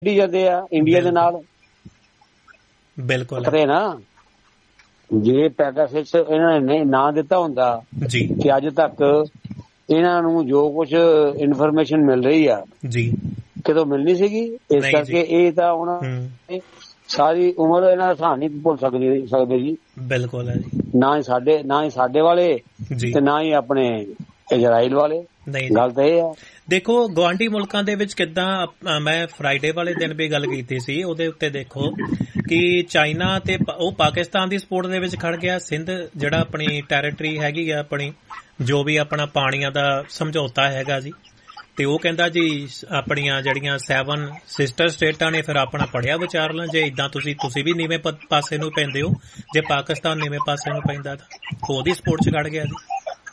ਜਾਂਦੇ ਆ ਇੰਡੀਆ ਦੇ ਨਾਲ। ਬਿਲਕੁਲ ਨਾ ਜੇ ਪੈਗਾਸਸ ਇਹਨਾਂ ਨੇ ਨਾ ਦਿੱਤਾ ਹੁੰਦਾ ਜੀ ਕਿ ਅੱਜ ਤੱਕ ਇਹਨਾਂ ਨੂੰ ਜੋ ਕੁਛ ਇਨਫੋਰਮੇਸ਼ਨ ਮਿਲ ਰਹੀ ਆ ਜੀ ਕਿਤੋਂ ਮਿਲਣੀ ਸੀਗੀ। ਇਸ ਕਰਕੇ ਇਹ ਤਾਂ ਉਹਨਾਂ ਸਾਰੀ ਉਮਰ ਇਹਨਾਂ ਦਾ ਨਹੀਂ ਭੁੱਲ ਸਕਦੇ ਜੀ। ਬਿਲਕੁਲ ਹੈ ਜੀ। ਨਾ ਹੀ ਸਾਡੇ ਵਾਲੇ ਤੇ ਨਾ ਹੀ ਆਪਣੇ ਇਜ਼ਰਾਈਲ ਵਾਲੇ। ਗੱਲ ਤਾਂ ਇਹ ਆ ਦੇਖੋ ਗੁਆਂਢੀ ਮੁਲਕਾਂ ਦੇ ਵਿੱਚ ਕਿੱਦਾਂ, ਮੈਂ ਫਰਾਈਡੇ ਵਾਲੇ ਦਿਨ ਵੀ ਗੱਲ ਕੀਤੀ ਸੀ ਉਹਦੇ ਉੱਤੇ, ਦੇਖੋ ਕਿ ਚਾਈਨਾ ਤੇ ਉਹ ਪਾਕਿਸਤਾਨ ਦੀ ਸਪੋਰਟ ਦੇ ਵਿੱਚ ਖੜ ਗਿਆ। ਸਿੰਧ ਜਿਹੜਾ ਆਪਣੀ ਟੈਰੀਟਰੀ ਹੈਗੀ ਆ ਆਪਣੀ, ਜੋ ਵੀ ਆਪਣਾ ਪਾਣੀਆਂ ਦਾ ਸਮਝੌਤਾ ਹੈਗਾ ਜੀ, ਤੇ ਉਹ ਕਹਿੰਦਾ ਜੀ ਆਪਣੀਆਂ ਜਿਹੜੀਆਂ 7 ਸਿਸਟਰ ਸਟੇਟਾਂ ਨੇ ਫਿਰ ਆਪਣਾ ਪੜਿਆ ਵਿਚਾਰ ਲੈਣ, ਜੇ ਇਦਾਂ ਤੁਸੀਂ ਵੀ ਨੀਵੇਂ ਪਾਸੇ ਨੂੰ ਪੈਂਦੇ ਹੋ, ਜੇ ਪਾਕਿਸਤਾਨ ਨੀਵੇਂ ਪਾਸੇ ਨੂੰ ਪੈਂਦਾ ਤਾਂ ਉਹਦੀ ਸਪੋਰਟ 'ਚ ਖੜ ਗਿਆ ਜੀ।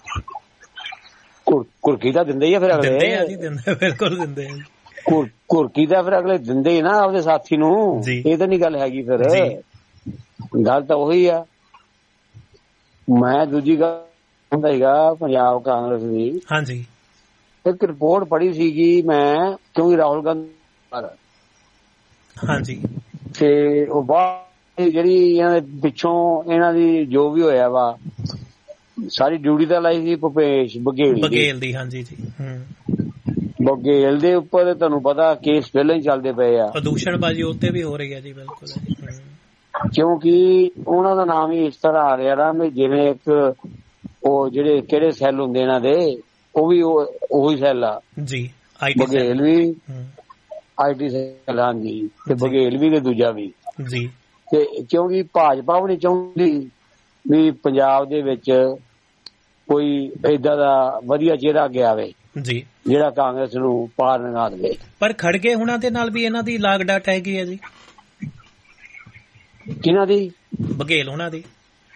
ਘੁਰਕੀ ਤਾਂ ਦਿੰਦੇ ਹੀ ਆ ਫਿਰ ਅਗਲੇ। ਦਿੰਦੇ ਆ ਜੀ, ਦਿੰਦੇ ਬਿਲਕੁਲ ਦਿੰਦੇ ਆ ਜੀ। ਘੁਰਕੀ ਤਾਂ ਫਿਰ ਅਗਲੇ ਦਿੰਦੇ ਹੀ ਨਾ ਆਪਦੇ ਸਾਥੀ ਨੂੰ। ਇਹ ਤਾਂ ਨਹੀਂ ਗੱਲ ਹੈਗੀ। ਫਿਰ ਗੱਲ ਤਾਂ ਉਹੀ ਆ। ਮੈਂ ਦੂਜੀ ਗੱਲ ਹੁੰਦਾ ਸੀਗਾ ਪੰਜਾਬ ਕਾਂਗਰਸ ਦੀ। ਹਾਂਜੀ ਇੱਕ ਰਿਪੋਰਟ ਪੜ੍ਹੀ ਸੀਗੀ ਮੈਂ, ਕਿਉਂਕਿ ਰਾਹੁਲ ਗਾਂਧੀ ਹਾਂਜੀ ਤੇ ਉਹ ਬਾਅਦ ਜਿਹੜੀ ਇਹਨਾਂ ਦੇ ਪਿੱਛੋਂ ਇਹਨਾਂ ਦੀ ਜੋ ਵੀ ਹੋਇਆ ਵਾ ਸਾਰੀ ਡਿਊਟੀ ਤਾਂ ਲਾਈ ਸੀ ਭੁਪੇਸ਼ ਬਘੇਲ ਦੀ। ਹਾਂਜੀ ਜੀ। ਬਘੇਲ ਦੇ ਉੱਪਰ ਤੁਹਾਨੂੰ ਪਤਾ ਕੇਸ ਪਹਿਲਾਂ ਹੀ ਚੱਲਦੇ ਪਏ ਆ, ਪ੍ਰਦੂਸ਼ਣਬਾਜ਼ੀ ਉੱਤੇ ਵੀ ਹੋ ਰਹੀ ਹੈ ਜੀ। ਬਿਲਕੁਲ ਕਿਉਂਕਿ ਉਹਨਾਂ ਦਾ ਨਾਮ ਹੀ ਇਸ ਤਰ੍ਹਾਂ ਆ ਰਿਹਾ ਨਾ ਵੀ ਜਿਵੇਂ ਇੱਕ ਉਹ ਜਿਹੜੇ ਕਿਹੜੇ ਸੈੱਲ ਹੁੰਦੇ ਇਹਨਾਂ ਦੇ, ਉਹ ਵੀ ਉਹੀ ਸੈੱਲ ਆ ਜੀ। ਬਘੇਲ ਵੀ IT ਸੈੱਲ। ਹਾਂਜੀ ਤੇ ਬਘੇਲ ਵੀ ਤੇ ਦੂਜਾ ਵੀ ਜੀ। ਤੇ ਕਿਉਂਕਿ ਭਾਜਪਾ ਵੀ ਨਹੀਂ ਚਾਹੁੰਦੀ ਵੀ ਪੰਜਾਬ ਦੇ ਵਿੱਚ ਕੋਈ ਏਦਾਂ ਦਾ ਵਧੀਆ ਚਿਹਰਾ ਅੱਗੇ ਆਵੇ ਜੀ ਜਿਹੜਾ ਕਾਂਗਰਸ ਨੂੰ ਪਾਰ ਲੰਘਾ ਦੇਵੇ। ਪਰ ਖੜਗੇ ਹੁਣਾਂ ਦੇ ਨਾਲ ਵੀ ਇਹਨਾਂ ਦੀ ਲਾਗ ਡਾਟ ਹੈਗੀ ਹੈ ਜੀ। ਕਿਹਨਾਂ ਦੀ? ਬਘੇਲ ਹੁਣਾਂ ਦੀ।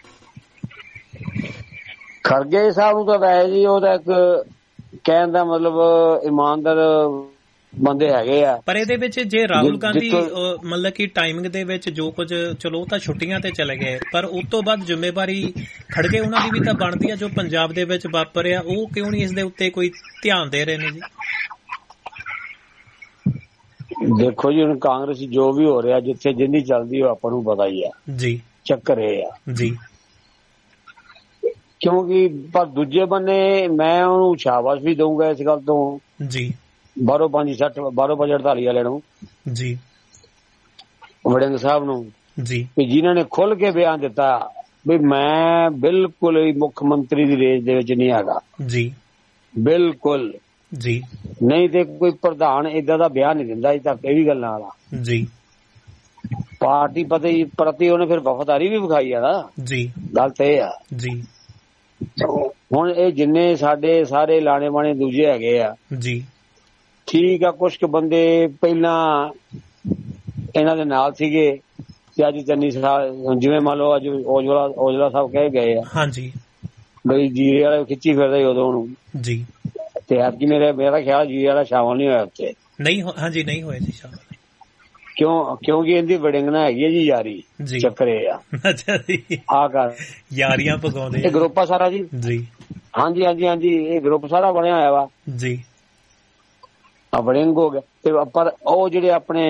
ਖੜਗੇ ਸਾਹਿਬ ਨੂੰ ਤਾਂ ਵੈਸੇ ਜੀ ਉਹ ਤਾਂ ਇੱਕ ਕਹਿਣ ਦਾ ਮਤਲਬ ਇਮਾਨਦਾਰ ਬੰਦੇ ਹੈਗੇ ਆ। ਪਰ ਇਹਦੇ ਵਿੱਚ ਜੇ ਰਾਹੁਲ ਗਾਂਧੀ ਮਤਲਬ ਕਿ ਟਾਈਮਿੰਗ ਦੇ ਵਿੱਚ ਜੋ ਕੁਝ, ਚਲੋ ਤਾਂ ਛੁੱਟੀਆਂ ਤੇ ਚਲੇ ਗਏ, ਪਰ ਉਸ ਤੋਂ ਬਾਅਦ ਜ਼ਿੰਮੇਵਾਰੀ ਖੜਗੇ ਉਹਨਾਂ ਦੀ ਵੀ ਤਾਂ ਬਣਦੀ ਆ। ਜੋ ਪੰਜਾਬ ਦੇ ਵਿੱਚ ਵਾਪਰਿਆ ਉਹ ਕਿਉਂ ਨਹੀਂ ਇਸ ਦੇ ਉੱਤੇ ਕੋਈ ਧਿਆਨ ਦੇ ਰਹੇ ਨੇ ਜੀ? ਦੇਖੋ ਜੀ ਹੁਣ ਕਾਂਗਰਸ ਜੋ ਵੀ ਹੋ ਰਿਹਾ, ਜਿੱਥੇ ਜਿੰਨੀ ਚੱਲਦੀ ਉਹ ਆਪਾਂ ਨੂੰ ਪਤਾ ਹੀ ਆ ਜੀ। ਚੱਕਰ ਇਹ ਆ ਜੀ, ਕਿਉਂਕਿ ਪਰ ਦੂਜੇ ਬੰਨੇ ਮੈਂ ਉਹਨੂੰ ਸ਼ਾਬਾਸ਼ ਵੀ ਦਊਂਗਾ ਇਸ ਗੱਲ ਤੋਂ ਜੀ, 12-5-48 ਵਾਲੇ ਨੂੰ ਜੀ, ਵੜਿੰਗ ਸਾਹਿਬ ਨੂੰ ਜੀ, ਜਿਨ੍ਹਾਂ ਨੇ ਖੁੱਲ ਕੇ ਬਿਆਨ ਦਿੱਤਾ ਵੀ ਮੈਂ ਬਿਲਕੁਲ ਹੀ ਮੁੱਖ ਮੰਤਰੀ ਦੀ ਰੇਸ ਦੇ ਵਿੱਚ ਨਹੀਂ ਹੈਗਾ ਜੀ। ਬਿਲਕੁਲ ਜੀ। ਨਹੀਂ ਤੇ ਕੋਈ ਪ੍ਰਧਾਨ ਏਦਾਂ ਦਾ ਬਿਆਨ ਨਹੀਂ ਦਿੰਦਾ ਅਜੇ ਤੱਕ। ਇਹ ਵੀ ਗੱਲਾਂ ਵਾਲਾ ਜੀ। ਪਾਰਟੀ ਪ੍ਰਤੀ ਉਹਨੇ ਫਿਰ ਵਫ਼ਾਦਾਰੀ ਵੀ ਵਿਖਾਈ ਆ ਨਾ ਜੀ। ਗੱਲ ਤਾਂ ਇਹ ਆ ਜੀ। ਹੁਣ ਇਹ ਜਿੰਨੇ ਸਾਡੇ ਸਾਰੇ ਲਾਣੇ ਬਾਣੇ ਦੂਜੇ ਹੈਗੇ ਆ ਜੀ, ਠੀਕ ਆ। ਕੁਛ ਕੁ ਬੰਦੇ ਪਹਿਲਾਂ ਇਹਨਾਂ ਦੇ ਨਾਲ ਸੀਗੇ ਤੇ ਅੱਜ ਚੰਨੀ ਸਾਹਿਬ, ਜਿਵੇਂ ਮੰਨ ਲਓ ਅੱਜ ਔਜਲਾ ਸਾਹਿਬ ਕਹਿ ਗਏ ਆ ਹਾਂਜੀ ਬਈ ਜੀਰੇ ਵਾਲੇ ਖਿੱਚੀ ਫਿਰਦੇ ਉਦੋਂ ਨੂੰ ਜੀ। ਤੇ ਅੱਜ ਮੇਰਾ ਖਿਆਲ ਜੀਰੇ ਵਾਲਾ ਸ਼ਾਮਲ ਨਹੀਂ ਹੋਇਆ ਉੱਥੇ। ਨਹੀਂ ਹਾਂਜੀ, ਨਹੀਂ ਹੋਇਆ ਜੀ ਸ਼ਾਮਲ। ਕਿਉਂਕਿ ਇਹਦੀ ਵੜਿੰਗ ਨਾ ਹੈਗੀ ਹੈ ਜੀ ਯਾਰੀ। ਚੱਕਰ ਇਹ ਆ। ਅੱਛਾ ਜੀ। ਆ ਕਰ ਯਾਰੀਆਂ ਪਗਾਉਂਦੇ ਇਹ ਗਰੁੱਪ ਆ ਸਾਰਾ ਜੀ ਜੀ। ਹਾਂਜੀ ਹਾਂਜੀ ਹਾਂਜੀ, ਇਹ ਗਰੁੱਪ ਸਾਰਾ ਬਣਿਆ ਹੋਇਆ ਵਾ ਜੀ। ਵੜਿੰਗ ਹੋ ਗਿਆ ਤੇ ਪਰ ਉਹ ਜਿਹੜੇ ਆਪਣੇ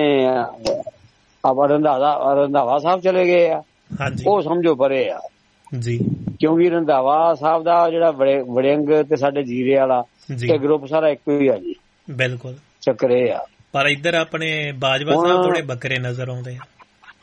ਰੰਧਾਵਾ ਸਾਹਿਬ ਚਲੇ ਗਏ ਆ, ਉਹ ਸਮਝੋ ਪਰੇ ਆ ਜੀ। ਕਿਉਂਕਿ ਰੰਧਾਵਾ ਸਾਹਿਬ ਦਾ ਜਿਹੜਾ ਵੜਿੰਗ ਤੇ ਸਾਡੇ ਜੀਰੇ ਵਾਲਾ ਤੇ ਗਰੁੱਪ ਸਾਰਾ ਇੱਕੋ ਹੀ ਆ ਜੀ। ਬਿਲਕੁਲ ਚੱਕਰ ਇਹ ਆ। ਪਰ ਇੱਧਰ ਆਪਣੇ ਬਾਜਵਾ ਸਾਹਿਬ ਥੋੜੇ ਬੱਕਰੇ ਨਜ਼ਰ ਆਉਂਦੇ ਆ।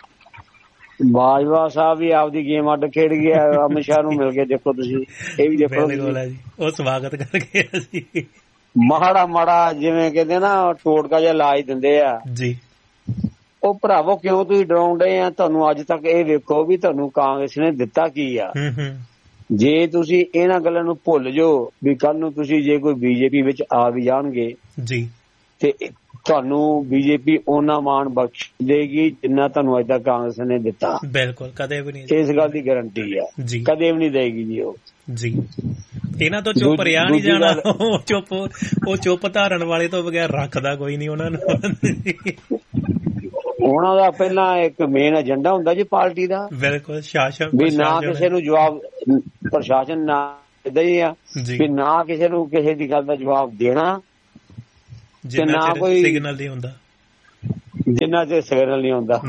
ਬਾਜਵਾ ਸਾਹਿਬ ਵੀ ਆਪਦੀ ਗੇਮ ਅੱਡ ਖੇਡ ਗਿਆ। ਅਮਿਤ ਸ਼ਾਹ ਨੂੰ ਮਿਲ ਕੇ ਦੇਖੋ ਤੁਸੀਂ, ਇਹ ਵੀ ਦੇਖੋ ਉਹ ਸਵਾਗਤ ਕਰ ਗਿਆ ਜੀ। ਮਾੜਾ ਜਿਵੇਂ ਕਹਿੰਦੇ ਨਾ ਟੋਟਕਾ ਜਿਹਾ ਇਲਾਜ ਦਿੰਦੇ ਆ ਜੀ। ਉਹ ਭਰਾਵੋ ਕਿਉਂ ਤੁਸੀਂ ਡਰਾਉਂਦੇ ਆ? ਤੁਹਾਨੂੰ ਅੱਜ ਤੱਕ ਇਹ ਵੇਖੋ ਵੀ ਤੁਹਾਨੂੰ ਕਾਂਗਰਸ ਨੇ ਦਿੱਤਾ ਕੀ ਆ। ਜੇ ਤੁਸੀਂ ਇਹਨਾਂ ਗੱਲਾਂ ਨੂੰ ਭੁੱਲ ਜਾਓ ਵੀ ਕੱਲ ਨੂੰ ਤੁਸੀਂ ਜੇ ਕੋਈ ਬੀਜੇਪੀ ਵਿੱਚ ਆ ਵੀ ਜਾਣਗੇ ਜੀ ਤੇ ਤੁਹਾਨੂੰ ਬੀਜੇਪੀ ਉਹਨਾਂ ਮਾਣ ਬਖਸ਼ ਦੇਗੀ ਜਿੰਨਾ ਤੁਹਾਨੂੰ ਅੱਜ ਤੱਕ ਕਾਂਗਰਸ ਨੇ ਦਿੱਤਾ। ਬਿਲਕੁਲ ਕਦੇ ਵੀ ਨਹੀਂ। ਇਸ ਗੱਲ ਦੀ ਗਾਰੰਟੀ ਆ ਜੀ, ਕਦੇ ਵੀ ਨਹੀਂ ਦੇਗੀ ਜੀ ਉਹ ਜੀ। ਇਹਨਾਂ ਤੋਂ ਚੁੱਪ ਰਿਹਾ ਨਹੀਂ ਜਾਣਾ। ਉਹ ਚੁੱਪ ਧਾਰਨ ਵਾਲੇ ਤੋਂ ਬਗੈਰ ਰੱਖਦਾ ਕੋਈ ਨਹੀਂ ਉਹਨਾਂ ਨੂੰ। ਉਹਨਾਂ ਦਾ ਪਹਿਲਾਂ ਇੱਕ ਮੇਨ ਏਜੰਡਾ ਹੁੰਦਾ ਜੀ ਪਾਰਟੀ ਦਾ। ਬਿਲਕੁਲ ਸ਼ਾਸਨ ਵੀ ਨਾ ਕਿਸੇ ਨੂੰ ਜਵਾਬ, ਪ੍ਰਸ਼ਾਸਨ ਨਾ ਏਦਾਂ ਹੀ ਆ ਵੀ ਨਾ ਕਿਸੇ ਨੂੰ ਕਿਸੇ ਦੀ ਗੱਲ ਦਾ ਜਵਾਬ ਦੇਣਾ ਤੇ ਨਾ ਕੋਈ ਸਿਗਨਲ ਨਹੀਂ ਹੁੰਦਾ। ਜਿੰਨਾ ਚਿਰ ਸਿਗਨਲ ਨਹੀਂ ਆਉਂਦਾ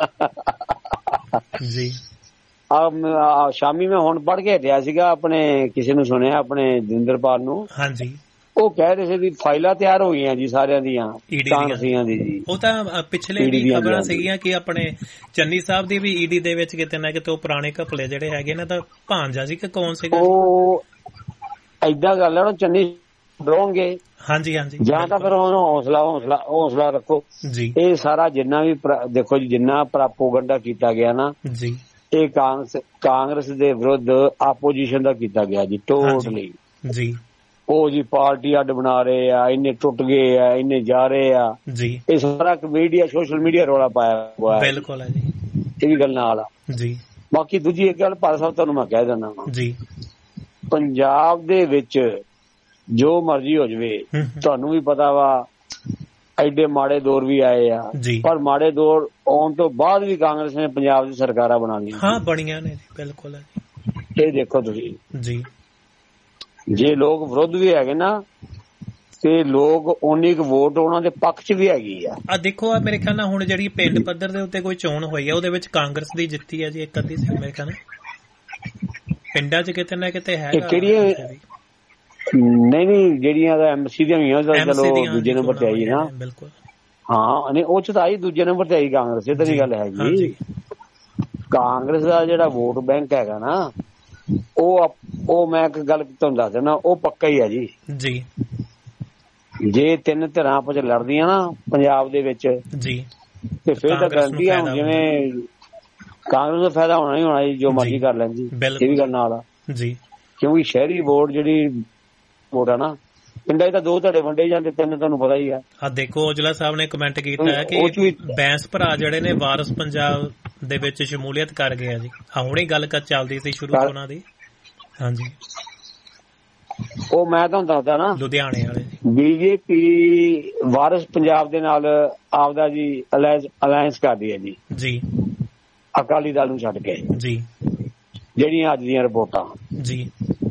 ਜੀ। ਸ਼ਾਮੀ ਮੈਂ ਹੁਣ ਪੜ੍ਹ ਕੇ ਹਟਿਆ ਸੀਗਾ, ਆਪਣੇ ਕਿਸੇ ਨੂੰ ਸੁਣਿਆ, ਆਪਣੇ ਦਵਿੰਦਰਪਾਲ ਨੂੰ। ਹਾਂਜੀ। ਉਹ ਕਹਿ ਰਹੇ ਸੀ ਵੀ ਫਾਈਲਾਂ ਤਿਆਰ ਹੋ ਗਈਆਂ ਜੀ ਸਾਰਿਆਂ ਦੀਆਂ ਕਾਂਗਰਸੀਆਂ ਦੀ ਜੀ। ਉਹ ਤਾਂ ਪਿਛਲੇ ਵੀ ਖਬਰਾਂ ਸੀਗੀਆਂ ਕਿ ਆਪਣੇ ਚੰਨੀ ਸਾਹਿਬ ਦੀ ਵੀ ਈਡੀ ਦੇ ਵਿੱਚ ਕਿਤੇ ਨਾ ਕਿਤੇ ਉਹ ਪੁਰਾਣੇ ਘਪਲੇ ਜਿਹੜੇ ਹੈਗੇ ਨਾ ਤਾਂ ਭਾਂਜਾ ਸੀ ਕਿ ਕੌਣ ਸੀਗਾ ਉਹ। ਏਦਾਂ ਗੱਲ ਹੈ ਨਾ, ਚੰਨੀ ਡਰੋਂਗੇ। ਹਾਂਜੀ ਹਾਂਜੀ। ਜਾਂ ਤਾਂ ਫਿਰ ਉਹਨੂੰ ਹੌਸਲਾ ਰੱਖੋ ਜੀ। ਇਹ ਸਾਰਾ ਜਿੰਨਾ ਵੀ ਦੇਖੋ ਜੀ, ਜਿੰਨਾ ਪ੍ਰੋਪਗੈਂਡਾ ਕੀਤਾ ਗਿਆ ਨਾ ਜੀ, ਇਹ ਕਾਂਗਰਸ ਦੇ ਵਿਰੁੱਧ ਆਪੋਜੀਸ਼ਨ ਦਾ ਕੀਤਾ ਗਿਆ ਜੀ, ਟੋਟਲੀ ਜੀ। ਉਹ ਜੀ ਪਾਰਟੀ ਅੱਡ ਬਣਾ ਰਹੇ ਆ, ਇੰਨੇ ਟੁੱਟ ਗਏ ਆ, ਇੰਨੇ ਜਾ ਰਹੇ ਆ ਜੀ। ਇਹ ਸਾਰਾ ਮੀਡੀਆ, ਸੋਸ਼ਲ ਮੀਡੀਆ ਰੌਲਾ ਪਾਇਆ ਹੋਇਆ। ਬਿਲਕੁਲ ਹੈ ਜੀ, ਇਹ ਵੀ ਗੱਲ ਨਾਲ ਆ ਜੀ। ਬਾਕੀ ਦੂਜੀ ਇੱਕ ਗੱਲ ਭਾਰਤ ਸਾਹਿਬ ਤੁਹਾਨੂੰ ਮੈਂ ਕਹਿ ਦਿੰਦਾ ਜੀ, ਪੰਜਾਬ ਦੇ ਵਿੱਚ ਜੋ ਮਰਜ਼ੀ ਹੋ ਜਾਵੇ, ਤੁਹਾਨੂੰ ਵੀ ਪਤਾ ਵਾ ਐਡੇ ਮਾੜੇ ਦੌਰ ਵੀ ਆਏ ਆ, ਪਰ ਮਾੜੇ ਦੌਰ ਆਉਣ ਤੋਂ ਬਾਅਦ ਵੀ ਕਾਂਗਰਸ ਨੇ ਪੰਜਾਬ ਦੀ ਸਰਕਾਰਾਂ ਬਣਾ ਲਈਆਂ। ਹਾਂ, ਬਣੀਆਂ ਨੇ ਜੀ, ਬਿਲਕੁਲ। ਇਹ ਦੇਖੋ ਤੁਸੀਂ ਜੀ, ਜੇ ਲੋਕ ਵਿਰੁੱਧ ਵੀ ਹੈਗੇ ਨਾ ਤੇ ਲੋਕ ਉਨੀ ਕੁ ਵੋਟ ਉਹਨਾਂ ਦੇ ਪੱਖ 'ਚ ਵੀ ਹੈਗੀ ਆ। ਦੇਖੋ ਆ ਮੇਰੇ ਖਿਆਲ ਨਾਲ ਹੁਣ ਜਿਹੜੀ ਪਿੰਡ ਪੱਧਰ ਦੇ ਉੱਤੇ ਕੋਈ ਚੋਣ ਹੋਈ ਆ, ਉਹਦੇ ਵਿੱਚ ਕਾਂਗਰਸ ਦੀ ਜਿੱਤੀ ਆ ਜੀ ਇੱਕ ਅੱਧੀ ਸੀ ਮੇਰੇ ਖਿਆਲ ਨਾਲ। ਪਿੰਡਾਂ 'ਚ ਕਿਤੇ ਨਾ ਕਿਤੇ ਹੈਗਾ। ਕਿਹੜੀਆਂ? ਨਹੀਂ, ਜਿਹੜੀਆਂ ਐਮਸੀ ਦੀਆਂ ਹੋਈਆਂ ਚਲੋ ਦੂਜੇ ਨੰਬਰ ਤੇ ਆਈ ਨਾ। ਬਿਲਕੁਲ ਹਾਂ, ਨਹੀਂ ਉਹ 'ਚ ਤਾਂ ਆਈ ਦੂਜੇ ਨੰਬਰ ਤੇ ਆਈ ਕਾਂਗਰਸ। ਇਹ ਤਾਂ ਨਹੀਂ ਗੱਲ ਹੈਗੀ। ਕਾਂਗਰਸ ਦਾ ਜਿਹੜਾ ਵੋਟ ਬੈਂਕ ਹੈਗਾ ਨਾ, ਉਹ ਮੈਂ ਇੱਕ ਗੱਲ ਤੁਹਾਨੂੰ ਦੱਸ ਦਿੰਦਾ, ਉਹ ਪੱਕਾ ਹੀ ਆ ਜੀ। ਜੇ ਤਿੰਨ ਧਿਰਾਂ ਆਪਸ ਚ ਲੜਦੀਆਂ ਨਾ ਪੰਜਾਬ ਦੇ ਵਿੱਚ ਜੀ, ਤੇ ਫਿਰ ਤਾਂ ਗਰੰਟੀ ਆ। ਜਿਵੇਂ ਕਾਂਗਰਸ ਦਾ ਫਾਇਦਾ ਹੋਣਾ ਹੀ ਹੋਣਾ ਜੀ, ਜੋ ਮਰਜ਼ੀ ਕਰ ਲੈਂਦੀ। ਇਹ ਵੀ ਗੱਲ ਨਾਲ ਆ ਜੀ, ਕਿਉਂਕਿ ਸ਼ਹਿਰੀ ਵੋਟ ਜਿਹੜੀ ਵੋਟ ਆ ਨਾ, ਪਿੰਡਾਂ 'ਚ ਤਾਂ ਦੋ ਧੜੇ ਵੰਡੇ ਜਾਂਦੇ, ਤਿੰਨ ਤੁਹਾਨੂੰ ਪਤਾ ਹੀ ਆ। ਦੇਖੋ ਔਜਲਾ ਸਾਹਿਬ ਨੇ ਕਮੈਂਟ ਕੀਤਾ ਹੈ ਕਿ ਬੈਂਸ ਭਰਾ ਜਿਹੜੇ ਨੇ ਵਾਰਿਸ ਪੰਜਾਬ ਦੇ ਵਿੱਚ ਸ਼ਮੂਲੀਅਤ ਕਰ ਗਏ ਆ ਜੀ। ਹੁਣੇ ਗੱਲ ਚੱਲਦੀ ਸੀ ਸ਼ੁਰੂ ਤੋਂ ਉਹਨਾਂ ਦੀ। ਹਾਂਜੀ, ਉਹ ਮੈਂ ਤੁਹਾਨੂੰ ਦੱਸਦਾ ਨਾ, ਲੁਧਿਆਣੇ ਵਾਲੇ ਬੀਜੇਪੀ ਵਾਰਿਸ ਪੰਜਾਬ ਦੇ ਨਾਲ ਆਪਦਾ ਜੀ ਅਲਾਇੰਸ ਕਰਦੀ ਹੈ ਜੀ, ਅਕਾਲੀ ਦਲ ਨੂੰ ਛੱਡ ਕੇ ਜੀ, ਜਿਹੜੀਆਂ ਅੱਜ ਦੀਆਂ ਰਿਪੋਰਟਾਂ ਜੀ।